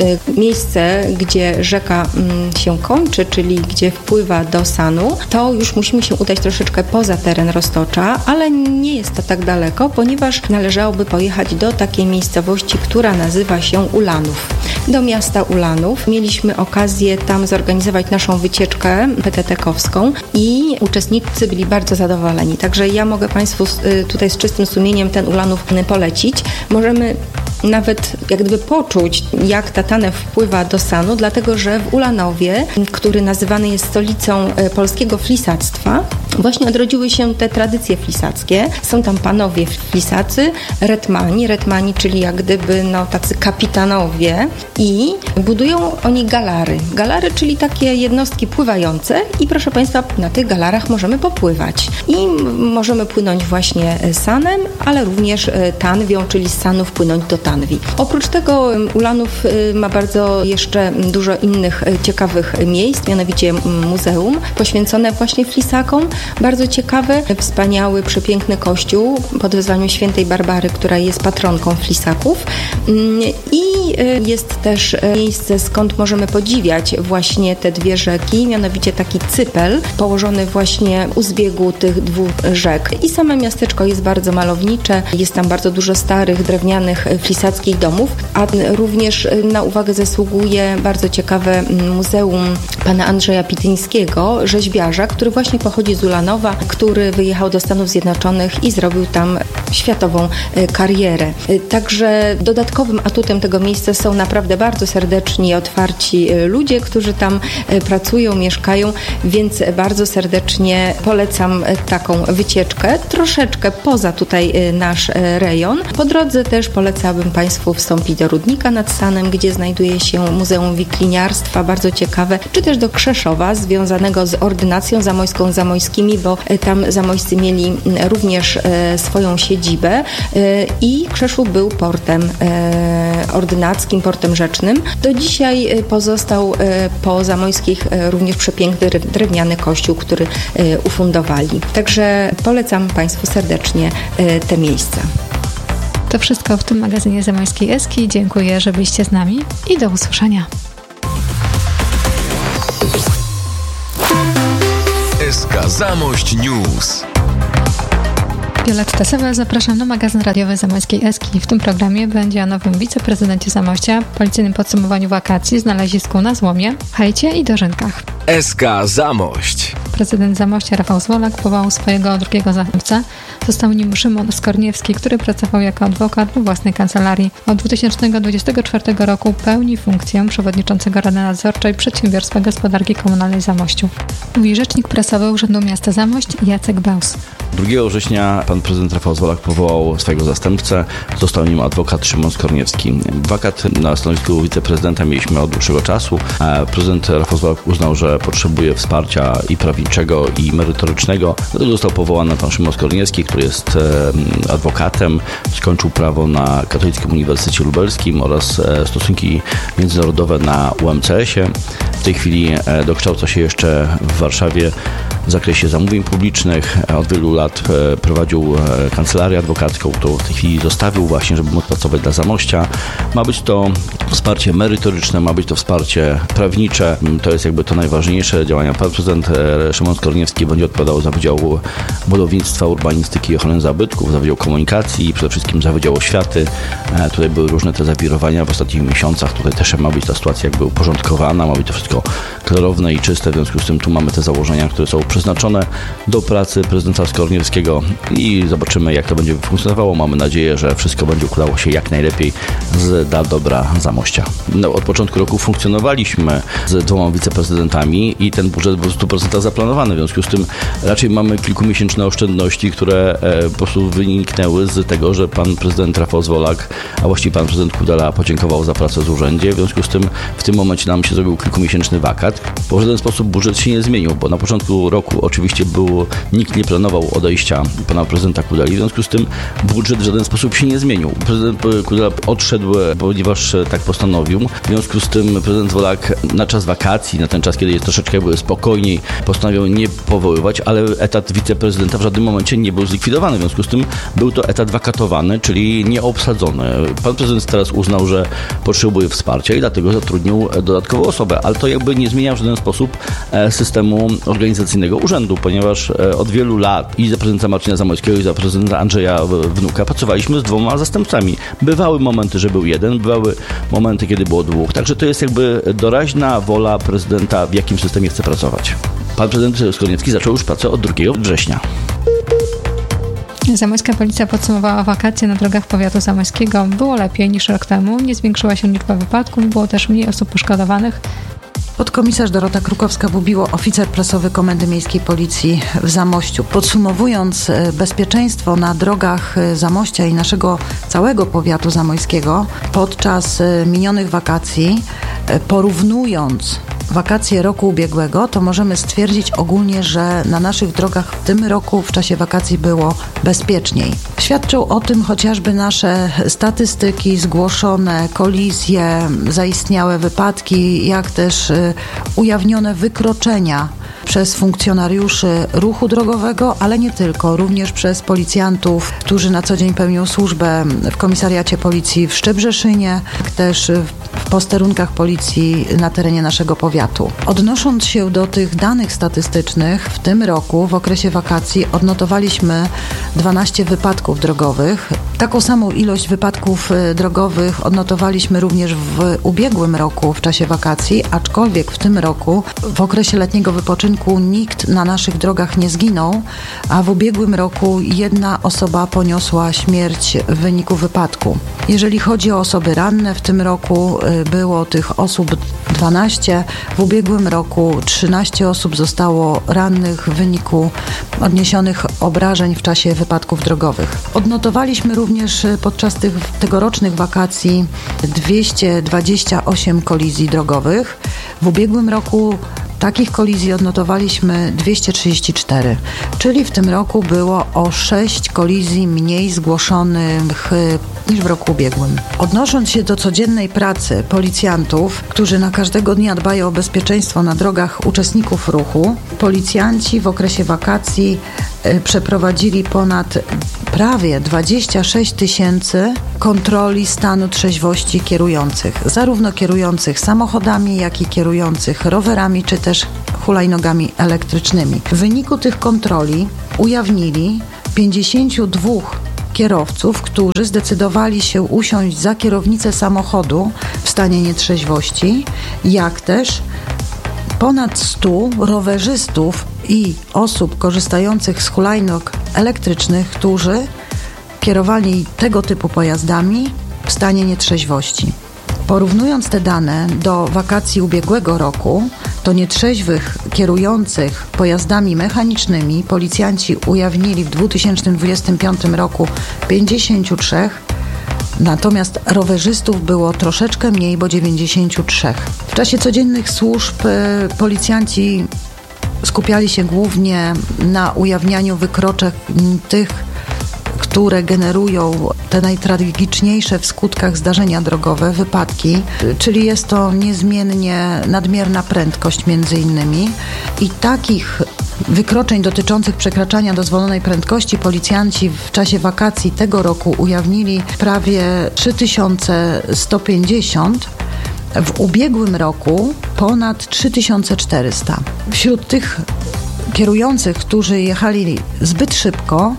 miejsce, gdzie rzeka się kończy, czyli gdzie wpływa do Sanu, to już musimy się udać troszeczkę poza teren Roztocza, ale nie jest to tak daleko, ponieważ należałoby pojechać do takiej miejscowości, która nazywa się Ulanów. Do miasta Ulanów. Mieliśmy okazję tam zorganizować naszą wycieczkę PTT-kowską i uczestnicy byli bardzo zadowoleni. Także ja mogę Państwu tutaj z czystym sumieniem ten Ulanów polecić. Możemy nawet jak gdyby poczuć, jak ta Tanew wpływa do Sanu, dlatego że w Ulanowie, który nazywany jest stolicą polskiego flisactwa, właśnie odrodziły się te tradycje flisackie. Są tam panowie flisacy, retmani, czyli jak gdyby tacy kapitanowie i budują oni galary. Galary, czyli takie jednostki pływające i proszę Państwa, na tych galarach możemy popływać. I możemy płynąć właśnie Sanem, ale również Tanwią, czyli z Sanu wpłynąć do Tanwi. Oprócz tego Ulanów ma bardzo jeszcze dużo innych ciekawych miejsc, mianowicie muzeum poświęcone właśnie flisakom. Bardzo ciekawy, wspaniały, przepiękny kościół pod wezwaniem świętej Barbary, która jest patronką flisaków. I jest też miejsce, skąd możemy podziwiać właśnie te 2 rzeki, mianowicie taki cypel położony właśnie u zbiegu tych 2 rzek. I same miasteczko jest bardzo malownicze, jest tam bardzo dużo starych, drewnianych, flisackich domów, a również na uwagę zasługuje bardzo ciekawe muzeum pana Andrzeja Pityńskiego, rzeźbiarza, który właśnie pochodzi z Ulanowa, który wyjechał do Stanów Zjednoczonych i zrobił tam światową karierę. Także dodatkowym atutem tego miejsca są naprawdę bardzo serdeczni i otwarci ludzie, którzy tam pracują, mieszkają, więc bardzo serdecznie polecam taką wycieczkę, troszeczkę poza tutaj nasz rejon. Po drodze też polecałabym Państwu wstąpić do Rudnika nad Sanem, gdzie znajduje się Muzeum Wikliniarstwa, bardzo ciekawe, czy też do Krzeszowa, związanego z ordynacją zamojską, zamojskimi zamojskimi, bo tam zamojscy mieli również swoją siedzibę i Krzeszów był portem ordynackim, portem rzecznym. Do dzisiaj pozostał po zamojskich również przepiękny drewniany kościół, który ufundowali. Także polecam Państwu serdecznie te miejsca. To wszystko w tym magazynie Zamojskiej Eski. Dziękuję, że byliście z nami i do usłyszenia. SK Zamość News. Violetta Sewel, zapraszam na magazyn radiowy Zamojskiej Eski. W tym programie będzie o nowym wiceprezydencie Zamościa, policyjnym podsumowaniu wakacji, znalezisku na Złomie, hejcie i dożynkach. SK Zamość. Prezydent Zamościa Rafał Zwolak powołał swojego drugiego zastępcę. Został nim Szymon Skorniewski, który pracował jako adwokat we własnej kancelarii. Od 2024 roku pełni funkcję przewodniczącego Rady Nadzorczej Przedsiębiorstwa Gospodarki Komunalnej Zamościu. Mówi rzecznik prasowy Urzędu Miasta Zamość Jacek Bełs. 2 września pan prezydent Rafał Zwolak powołał swojego zastępcę. Został nim adwokat Szymon Skorniewski. Wakat na stanowisku wiceprezydenta mieliśmy od dłuższego czasu. Prezydent Rafał Zwolak uznał, że potrzebuje wsparcia i prawniczego, i merytorycznego. Dlatego został powołany pan Szymon Skorniewski, który jest adwokatem. Skończył prawo na Katolickim Uniwersytecie Lubelskim oraz stosunki międzynarodowe na UMCS-ie. W tej chwili dokształca się jeszcze w Warszawie w zakresie zamówień publicznych. Od wielu lat prowadził kancelarię adwokacką, którą w tej chwili zostawił właśnie, żeby móc pracować dla Zamościa. Ma być to wsparcie merytoryczne, ma być to wsparcie prawnicze. To jest jakby to najważniejsze działania. Pan prezydent Szymon Skorniewski będzie odpowiadał za Wydział Budownictwa, Urbanistyki i Ochrony Zabytków, za Wydział Komunikacji i przede wszystkim za Wydział Oświaty. Tutaj były różne te zawirowania w ostatnich miesiącach. Tutaj też ma być ta sytuacja jakby uporządkowana, ma być to wszystko klarowne i czyste. W związku z tym tu mamy te założenia, które są przeznaczone do pracy prezydenta Skorniewskiego i zobaczymy, jak to będzie funkcjonowało. Mamy nadzieję, że wszystko będzie układało się jak najlepiej dla dobra Zamościa. Od początku roku funkcjonowaliśmy z 2 wiceprezydentami i ten budżet był w 100% zaplanowany. W związku z tym raczej mamy kilkumiesięczne oszczędności, które po prostu wyniknęły z tego, że pan prezydent Rafał Zwolak, a właściwie pan prezydent Kudela podziękował za pracę w urzędzie. W związku z tym w tym momencie nam się zrobił kilkumiesięczny wakat. W żaden sposób budżet się nie zmienił, bo na początku roku oczywiście nikt nie planował odejścia pana prezydenta Kudeli. W związku z tym budżet w żaden sposób się nie zmienił. Prezydent Kudela odszedł, ponieważ tak postanowił. W związku z tym prezydent Zwolak na czas wakacji, na ten czas, kiedy jest troszeczkę spokojniej, postanowił nie powoływać, ale etat wiceprezydenta w żadnym momencie nie był zlikwidowany. W związku z tym był to etat wakatowany, czyli nieobsadzony. Pan prezydent teraz uznał, że potrzebuje wsparcia i dlatego zatrudnił dodatkową osobę, ale to jakby nie zmienia w żaden sposób systemu organizacyjnego urzędu, ponieważ od wielu lat i za prezydenta Marcina Zamojskiego, i za prezydenta Andrzeja Wnuka pracowaliśmy z 2 zastępcami. Bywały momenty, że był jeden, bywały momenty, kiedy było 2. Także to jest jakby doraźna wola prezydenta, w jakim systemie chce pracować. Pan prezydent Skorniewski zaczął już pracę od 2 września. Zamojska policja podsumowała wakacje na drogach powiatu zamojskiego. Było lepiej niż rok temu, nie zwiększyła się liczba wypadków, było też mniej osób poszkodowanych. Podkomisarz Dorota Krukowska-Bubiło, oficer prasowy Komendy Miejskiej Policji w Zamościu. Podsumowując bezpieczeństwo na drogach Zamościa i naszego całego powiatu zamojskiego podczas minionych wakacji, porównując wakacje roku ubiegłego, to możemy stwierdzić ogólnie, że na naszych drogach w tym roku w czasie wakacji było bezpieczniej. Świadczą o tym chociażby nasze statystyki, zgłoszone kolizje, zaistniałe wypadki, jak też ujawnione wykroczenia przez funkcjonariuszy ruchu drogowego, ale nie tylko, również przez policjantów, którzy na co dzień pełnią służbę w komisariacie policji w Szczebrzeszynie, jak też w posterunkach policji na terenie naszego powiatu. Odnosząc się do tych danych statystycznych, w tym roku w okresie wakacji odnotowaliśmy 12 wypadków drogowych. Taką samą ilość wypadków drogowych odnotowaliśmy również w ubiegłym roku w czasie wakacji, aczkolwiek w tym roku w okresie letniego wypoczynku nikt na naszych drogach nie zginął, a w ubiegłym roku 1 osoba poniosła śmierć w wyniku wypadku. Jeżeli chodzi o osoby ranne, w tym roku było tych osób 12. W ubiegłym roku 13 osób zostało rannych w wyniku odniesionych obrażeń w czasie wypadków drogowych. Odnotowaliśmy również podczas tych tegorocznych wakacji 228 kolizji drogowych. W ubiegłym roku Takich kolizji odnotowaliśmy 234, czyli w tym roku było o 6 kolizji mniej zgłoszonych niż w roku ubiegłym. Odnosząc się do codziennej pracy policjantów, którzy na każdego dnia dbają o bezpieczeństwo na drogach uczestników ruchu, policjanci w okresie wakacji przeprowadzili prawie 26 000 kontroli stanu trzeźwości kierujących, zarówno kierujących samochodami, jak i kierujących rowerami, czy też hulajnogami elektrycznymi. W wyniku tych kontroli ujawnili 52 kierowców, którzy zdecydowali się usiąść za kierownicę samochodu w stanie nietrzeźwości, jak też ponad 100 rowerzystów i osób korzystających z hulajnóg elektrycznych, którzy kierowali tego typu pojazdami w stanie nietrzeźwości. Porównując te dane do wakacji ubiegłego roku, to nietrzeźwych kierujących pojazdami mechanicznymi policjanci ujawnili w 2025 roku 53, natomiast rowerzystów było troszeczkę mniej, bo 93. W czasie codziennych służb policjanci skupiali się głównie na ujawnianiu wykroczeń tych, które generują te najtragiczniejsze w skutkach zdarzenia drogowe, wypadki, czyli jest to niezmiennie nadmierna prędkość między innymi i takich wykroczeń dotyczących przekraczania dozwolonej prędkości policjanci w czasie wakacji tego roku ujawnili prawie 3150. W ubiegłym roku ponad 3400. Wśród tych kierujących, którzy jechali zbyt szybko,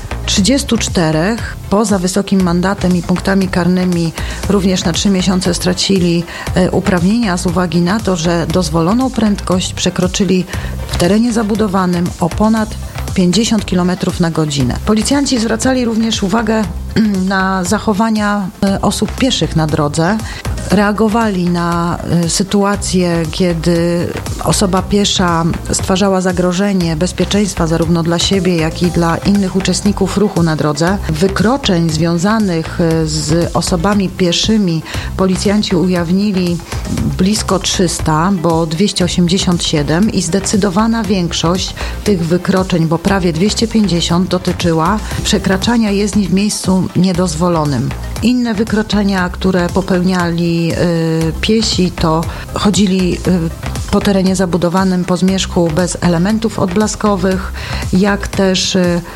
34 poza wysokim mandatem i punktami karnymi również na 3 miesiące stracili uprawnienia z uwagi na to, że dozwoloną prędkość przekroczyli w terenie zabudowanym o ponad 50 km na godzinę. Policjanci zwracali również uwagę na zachowania osób pieszych na drodze. Reagowali na sytuację, kiedy osoba piesza stwarzała zagrożenie bezpieczeństwa zarówno dla siebie, jak i dla innych uczestników ruchu na drodze. Wykroczeń związanych z osobami pieszymi policjanci ujawnili blisko 300, bo 287 i zdecydowana większość tych wykroczeń, bo prawie 250 dotyczyła przekraczania jezdni w miejscu niedozwolonym. Inne wykroczenia, które popełniali piesi, to chodzili po terenie zabudowanym po zmierzchu bez elementów odblaskowych, jak też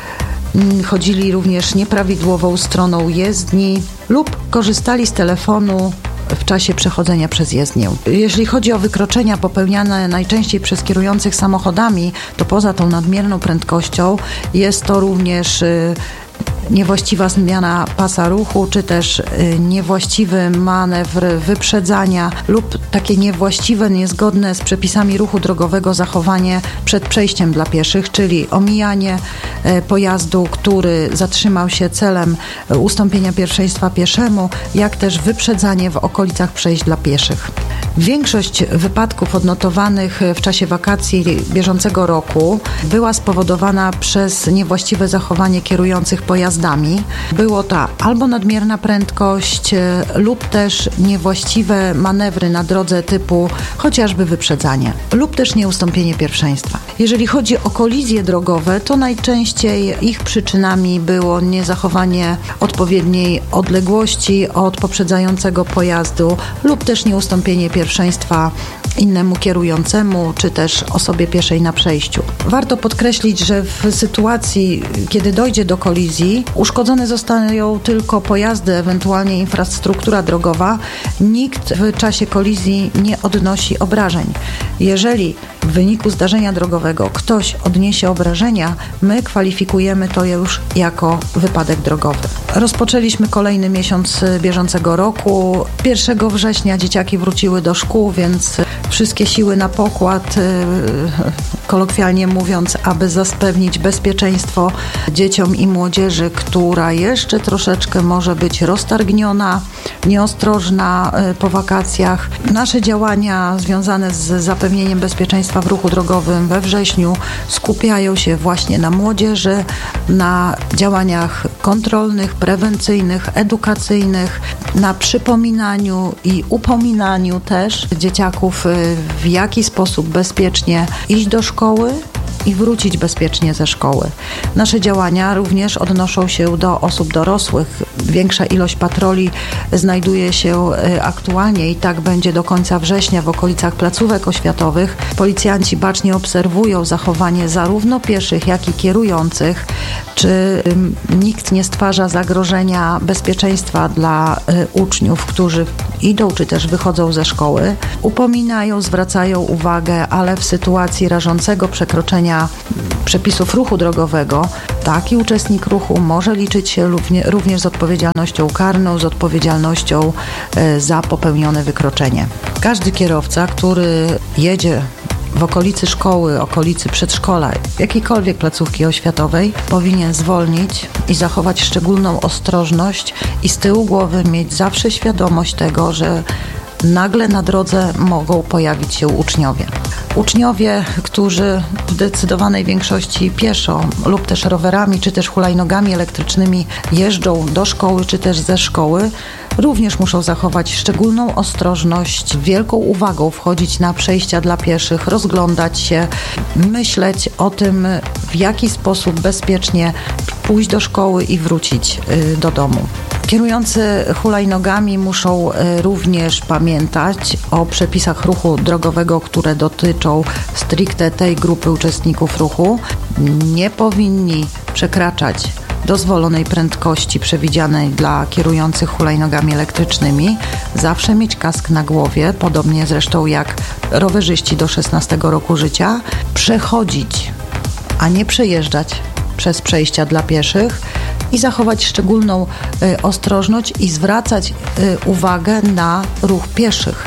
chodzili również nieprawidłową stroną jezdni lub korzystali z telefonu w czasie przechodzenia przez jezdnię. Jeżeli chodzi o wykroczenia popełniane najczęściej przez kierujących samochodami, to poza tą nadmierną prędkością jest to również niewłaściwa zmiana pasa ruchu, czy też niewłaściwy manewr wyprzedzania lub takie niewłaściwe, niezgodne z przepisami ruchu drogowego zachowanie przed przejściem dla pieszych, czyli omijanie pojazdu, który zatrzymał się celem ustąpienia pierwszeństwa pieszemu, jak też wyprzedzanie w okolicach przejść dla pieszych. Większość wypadków odnotowanych w czasie wakacji bieżącego roku była spowodowana przez niewłaściwe zachowanie kierujących pojazdami. Było to albo nadmierna prędkość lub też niewłaściwe manewry na drodze typu chociażby wyprzedzanie lub też nieustąpienie pierwszeństwa. Jeżeli chodzi o kolizje drogowe, to najczęściej ich przyczynami było niezachowanie odpowiedniej odległości od poprzedzającego pojazdu lub też nieustąpienie pierwszeństwa innemu kierującemu, czy też osobie pieszej na przejściu. Warto podkreślić, że w sytuacji, kiedy dojdzie do kolizji, uszkodzone zostają tylko pojazdy, ewentualnie infrastruktura drogowa. Nikt w czasie kolizji nie odnosi obrażeń. Jeżeli w wyniku zdarzenia drogowego ktoś odniesie obrażenia, my kwalifikujemy to już jako wypadek drogowy. Rozpoczęliśmy kolejny miesiąc bieżącego roku. 1 września dzieciaki wróciły do szkół, więc wszystkie siły na pokład, kolokwialnie mówiąc, aby zapewnić bezpieczeństwo dzieciom i młodzieży, która jeszcze troszeczkę może być roztargniona, nieostrożna po wakacjach. Nasze działania związane z zapewnieniem bezpieczeństwa w ruchu drogowym we wrześniu skupiają się właśnie na młodzieży, na działaniach kontrolnych, prewencyjnych, edukacyjnych, na przypominaniu i upominaniu też dzieciaków, w jaki sposób bezpiecznie iść do szkoły i wrócić bezpiecznie ze szkoły. Nasze działania również odnoszą się do osób dorosłych. Większa ilość patroli znajduje się aktualnie i tak będzie do końca września w okolicach placówek oświatowych. Policjanci bacznie obserwują zachowanie zarówno pieszych, jak i kierujących, czy nikt nie stwarza zagrożenia bezpieczeństwa dla uczniów, którzy idą czy też wychodzą ze szkoły. Upominają, zwracają uwagę, ale w sytuacji rażącego przekroczenia przepisów ruchu drogowego taki uczestnik ruchu może liczyć się również z odpowiedzialnością karną, z odpowiedzialnością za popełnione wykroczenie. Każdy kierowca, który jedzie w okolicy szkoły, okolicy przedszkola, jakiejkolwiek placówki oświatowej, powinien zwolnić i zachować szczególną ostrożność i z tyłu głowy mieć zawsze świadomość tego, że nagle na drodze mogą pojawić się uczniowie. Uczniowie, którzy w zdecydowanej większości pieszo lub też rowerami, czy też hulajnogami elektrycznymi jeżdżą do szkoły, czy też ze szkoły, również muszą zachować szczególną ostrożność, wielką uwagą wchodzić na przejścia dla pieszych, rozglądać się, myśleć o tym, w jaki sposób bezpiecznie pójść do szkoły i wrócić do domu. Kierujący hulajnogami muszą również pamiętać o przepisach ruchu drogowego, które dotyczą stricte tej grupy uczestników ruchu. Nie powinni przekraczać dozwolonej prędkości przewidzianej dla kierujących hulajnogami elektrycznymi. Zawsze mieć kask na głowie, podobnie zresztą jak rowerzyści do 16 roku życia. Przechodzić, a nie przejeżdżać przez przejścia dla pieszych i zachować szczególną ostrożność i zwracać uwagę na ruch pieszych.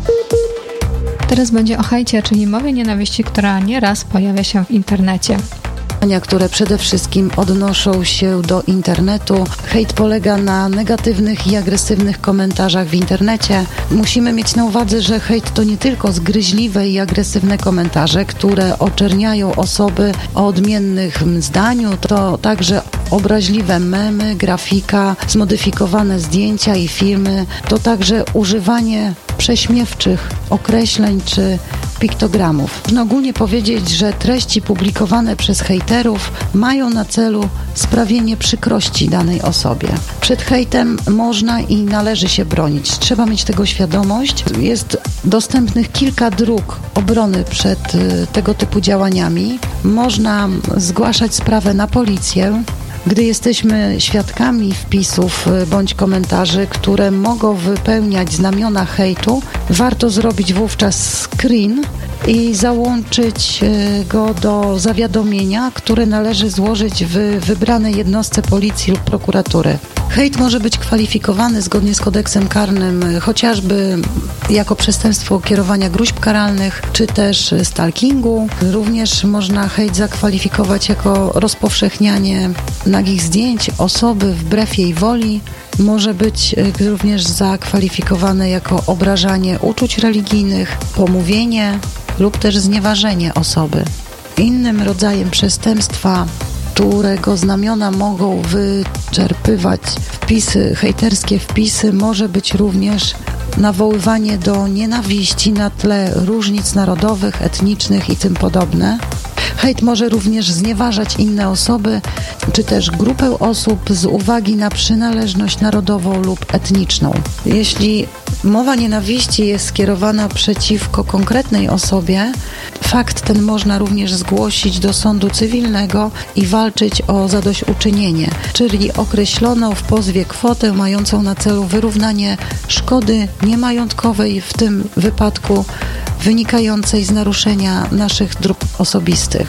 Teraz będzie o hejcie, czyli mowie nienawiści, która nieraz pojawia się w internecie. Które przede wszystkim odnoszą się do internetu. Hejt polega na negatywnych i agresywnych komentarzach w internecie. Musimy mieć na uwadze, że hejt to nie tylko zgryźliwe i agresywne komentarze, które oczerniają osoby o odmiennym zdaniu, to także obraźliwe memy, grafika, zmodyfikowane zdjęcia i filmy, to także używanie prześmiewczych określeń czy piktogramów. Można ogólnie powiedzieć, że treści publikowane przez hejterów mają na celu sprawienie przykrości danej osobie. Przed hejtem można i należy się bronić. Trzeba mieć tego świadomość. Jest dostępnych kilka dróg obrony przed tego typu działaniami. Można zgłaszać sprawę na policję. Gdy jesteśmy świadkami wpisów bądź komentarzy, które mogą wypełniać znamiona hejtu, warto zrobić wówczas screen i załączyć go do zawiadomienia, które należy złożyć w wybranej jednostce policji lub prokuratury. Hejt może być kwalifikowany zgodnie z kodeksem karnym chociażby jako przestępstwo kierowania gróźb karalnych, czy też stalkingu. Również można hejt zakwalifikować jako rozpowszechnianie nagich zdjęć osoby wbrew jej woli. Może być również zakwalifikowane jako obrażanie uczuć religijnych, pomówienie lub też znieważenie osoby. Innym rodzajem przestępstwa, którego znamiona mogą wyczerpywać hejterskie wpisy, może być również nawoływanie do nienawiści na tle różnic narodowych, etnicznych i tym podobne. Hejt może również znieważać inne osoby, czy też grupę osób z uwagi na przynależność narodową lub etniczną. Jeśli mowa nienawiści jest skierowana przeciwko konkretnej osobie, fakt ten można również zgłosić do sądu cywilnego i walczyć o zadośćuczynienie, czyli określoną w pozwie kwotę mającą na celu wyrównanie szkody niemajątkowej, w tym wypadku wynikającej z naruszenia naszych dóbr osobistych.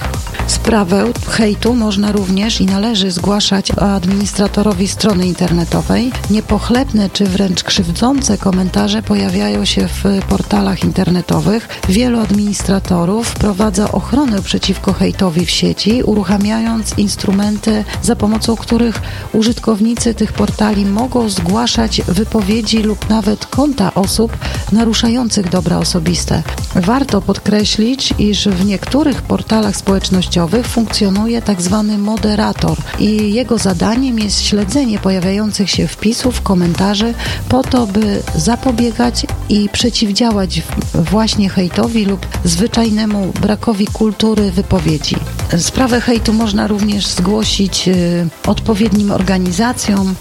Sprawę hejtu można również i należy zgłaszać administratorowi strony internetowej. Niepochlebne czy wręcz krzywdzące komentarze pojawiają się w portalach internetowych. Wielu administratorów wprowadza ochronę przeciwko hejtowi w sieci, uruchamiając instrumenty, za pomocą których użytkownicy tych portali mogą zgłaszać wypowiedzi lub nawet konta osób naruszających dobra osobiste. Warto podkreślić, iż w niektórych portalach społecznościowych funkcjonuje tzw. moderator i jego zadaniem jest śledzenie pojawiających się wpisów, komentarzy po to, by zapobiegać i przeciwdziałać właśnie hejtowi lub zwyczajnemu brakowi kultury wypowiedzi. Sprawę hejtu można również zgłosić odpowiednim organizacjom.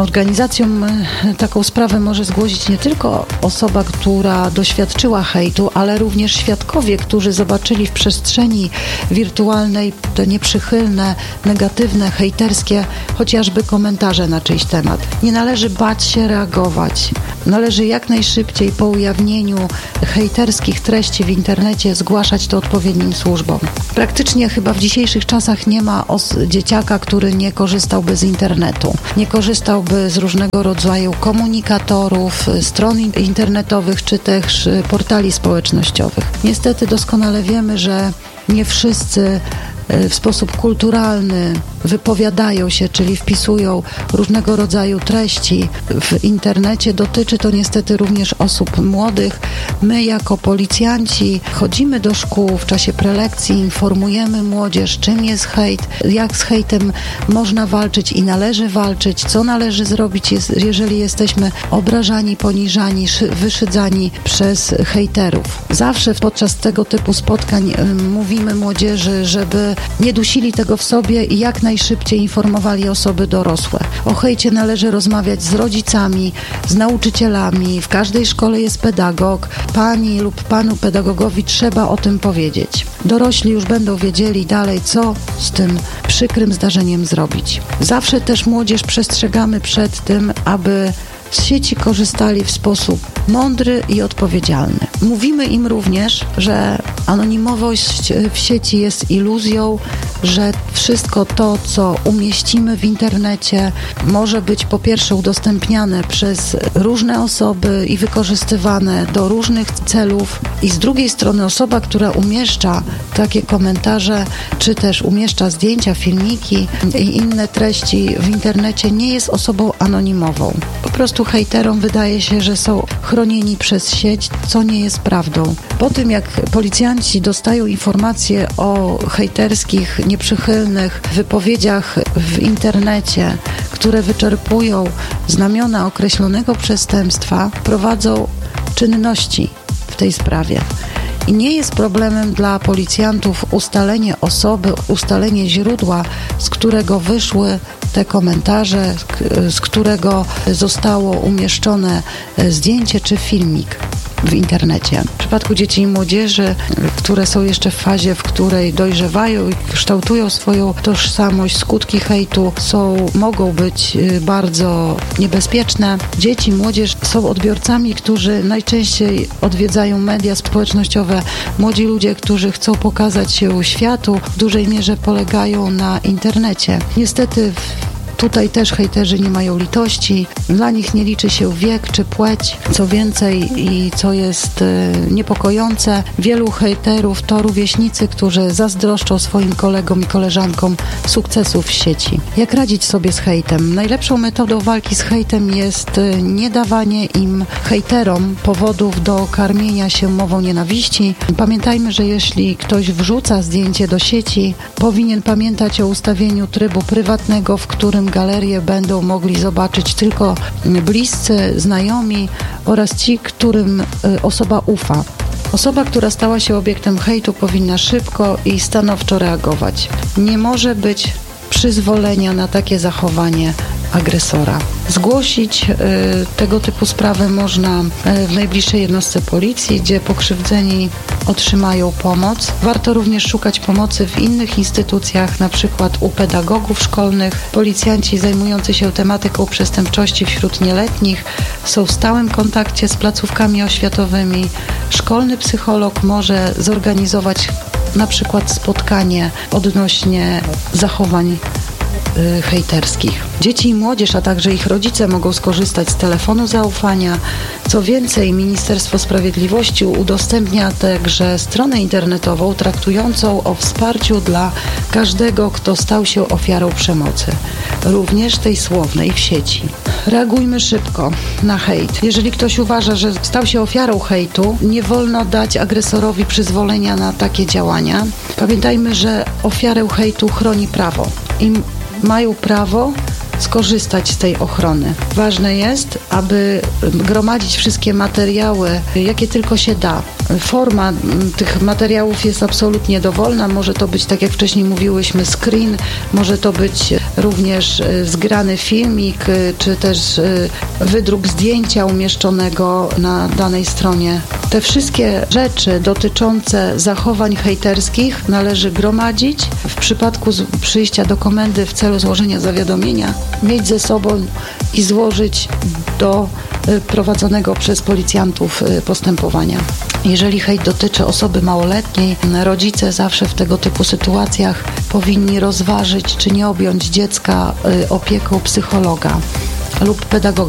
Taką sprawę może zgłosić nie tylko osoba, która doświadczyła hejtu, ale również świadkowie, którzy zobaczyli w przestrzeni wirtualnej te nieprzychylne, negatywne, hejterskie, chociażby komentarze na czyjś temat. Nie należy bać się reagować. Należy jak najszybciej po ujawnieniu hejterskich treści w internecie zgłaszać to odpowiednim służbom. Praktycznie chyba w dzisiejszych czasach nie ma dzieciaka, który nie korzystałby z internetu, nie korzystałby z różnego rodzaju komunikatorów, stron internetowych czy też portali społecznościowych. Niestety doskonale wiemy, że nie wszyscy w sposób kulturalny wypowiadają się, czyli wpisują różnego rodzaju treści w internecie. Dotyczy to niestety również osób młodych. My jako policjanci chodzimy do szkół w czasie prelekcji, informujemy młodzież, czym jest hejt, jak z hejtem można walczyć i należy walczyć, co należy zrobić, jeżeli jesteśmy obrażani, poniżani, wyszydzani przez hejterów. Zawsze podczas tego typu spotkań mówimy młodzieży, żeby nie dusili tego w sobie i jak najszybciej informowali osoby dorosłe. O hejcie należy rozmawiać z rodzicami, z nauczycielami. W każdej szkole jest pedagog. Pani lub panu pedagogowi trzeba o tym powiedzieć. Dorośli już będą wiedzieli dalej, co z tym przykrym zdarzeniem zrobić. Zawsze też młodzież przestrzegamy przed tym, aby z sieci korzystali w sposób mądry i odpowiedzialny. Mówimy im również, że anonimowość w sieci jest iluzją, że wszystko to, co umieścimy w internecie, może być po pierwsze udostępniane przez różne osoby i wykorzystywane do różnych celów i z drugiej strony osoba, która umieszcza takie komentarze, czy też umieszcza zdjęcia, filmiki i inne treści w internecie, nie jest osobą anonimową. Po prostu hejterom wydaje się, że są chronieni przez sieć, co nie jest prawdą. Po tym, jak policjanci dostają informacje o hejterskich, nieprzychylnych wypowiedziach w internecie, które wyczerpują znamiona określonego przestępstwa, prowadzą czynności w tej sprawie. I nie jest problemem dla policjantów ustalenie osoby, ustalenie źródła, z którego wyszły te komentarze, z którego zostało umieszczone zdjęcie czy filmik w internecie. W przypadku dzieci i młodzieży, które są jeszcze w fazie, w której dojrzewają i kształtują swoją tożsamość, skutki hejtu mogą być bardzo niebezpieczne. Dzieci i młodzież są odbiorcami, którzy najczęściej odwiedzają media społecznościowe. Młodzi ludzie, którzy chcą pokazać się światu, w dużej mierze polegają na internecie. Niestety tutaj też hejterzy nie mają litości. Dla nich nie liczy się wiek czy płeć. Co więcej i co jest niepokojące, wielu hejterów to rówieśnicy, którzy zazdroszczą swoim kolegom i koleżankom sukcesów w sieci. Jak radzić sobie z hejtem? Najlepszą metodą walki z hejtem jest nie dawanie im, hejterom, powodów do karmienia się mową nienawiści. Pamiętajmy, że jeśli ktoś wrzuca zdjęcie do sieci, powinien pamiętać o ustawieniu trybu prywatnego, w którym galerię będą mogli zobaczyć tylko bliscy, znajomi oraz ci, którym osoba ufa. Osoba, która stała się obiektem hejtu, powinna szybko i stanowczo reagować. Nie może być przyzwolenia na takie zachowanie agresora. Zgłosić tego typu sprawę można w najbliższej jednostce policji, gdzie pokrzywdzeni otrzymają pomoc. Warto również szukać pomocy w innych instytucjach, na przykład u pedagogów szkolnych. Policjanci zajmujący się tematyką przestępczości wśród nieletnich są w stałym kontakcie z placówkami oświatowymi. Szkolny psycholog może zorganizować na przykład spotkanie odnośnie zachowań hejterskich. Dzieci i młodzież, a także ich rodzice mogą skorzystać z telefonu zaufania. Co więcej, Ministerstwo Sprawiedliwości udostępnia także stronę internetową traktującą o wsparciu dla każdego, kto stał się ofiarą przemocy, również tej słownej w sieci. Reagujmy szybko na hejt. Jeżeli ktoś uważa, że stał się ofiarą hejtu, nie wolno dać agresorowi przyzwolenia na takie działania. Pamiętajmy, że ofiarę hejtu chroni prawo i mają prawo skorzystać z tej ochrony. Ważne jest, aby gromadzić wszystkie materiały, jakie tylko się da. Forma tych materiałów jest absolutnie dowolna. Może to być, tak jak wcześniej mówiłyśmy, screen, może to być również zgrany filmik, czy też wydruk zdjęcia umieszczonego na danej stronie. Te wszystkie rzeczy dotyczące zachowań hejterskich należy gromadzić. W przypadku przyjścia do komendy w celu złożenia zawiadomienia mieć ze sobą i złożyć do prowadzonego przez policjantów postępowania. Jeżeli hejt dotyczy osoby małoletniej, rodzice zawsze w tego typu sytuacjach powinni rozważyć, czy nie objąć dziecka opieką psychologa lub pedagoga.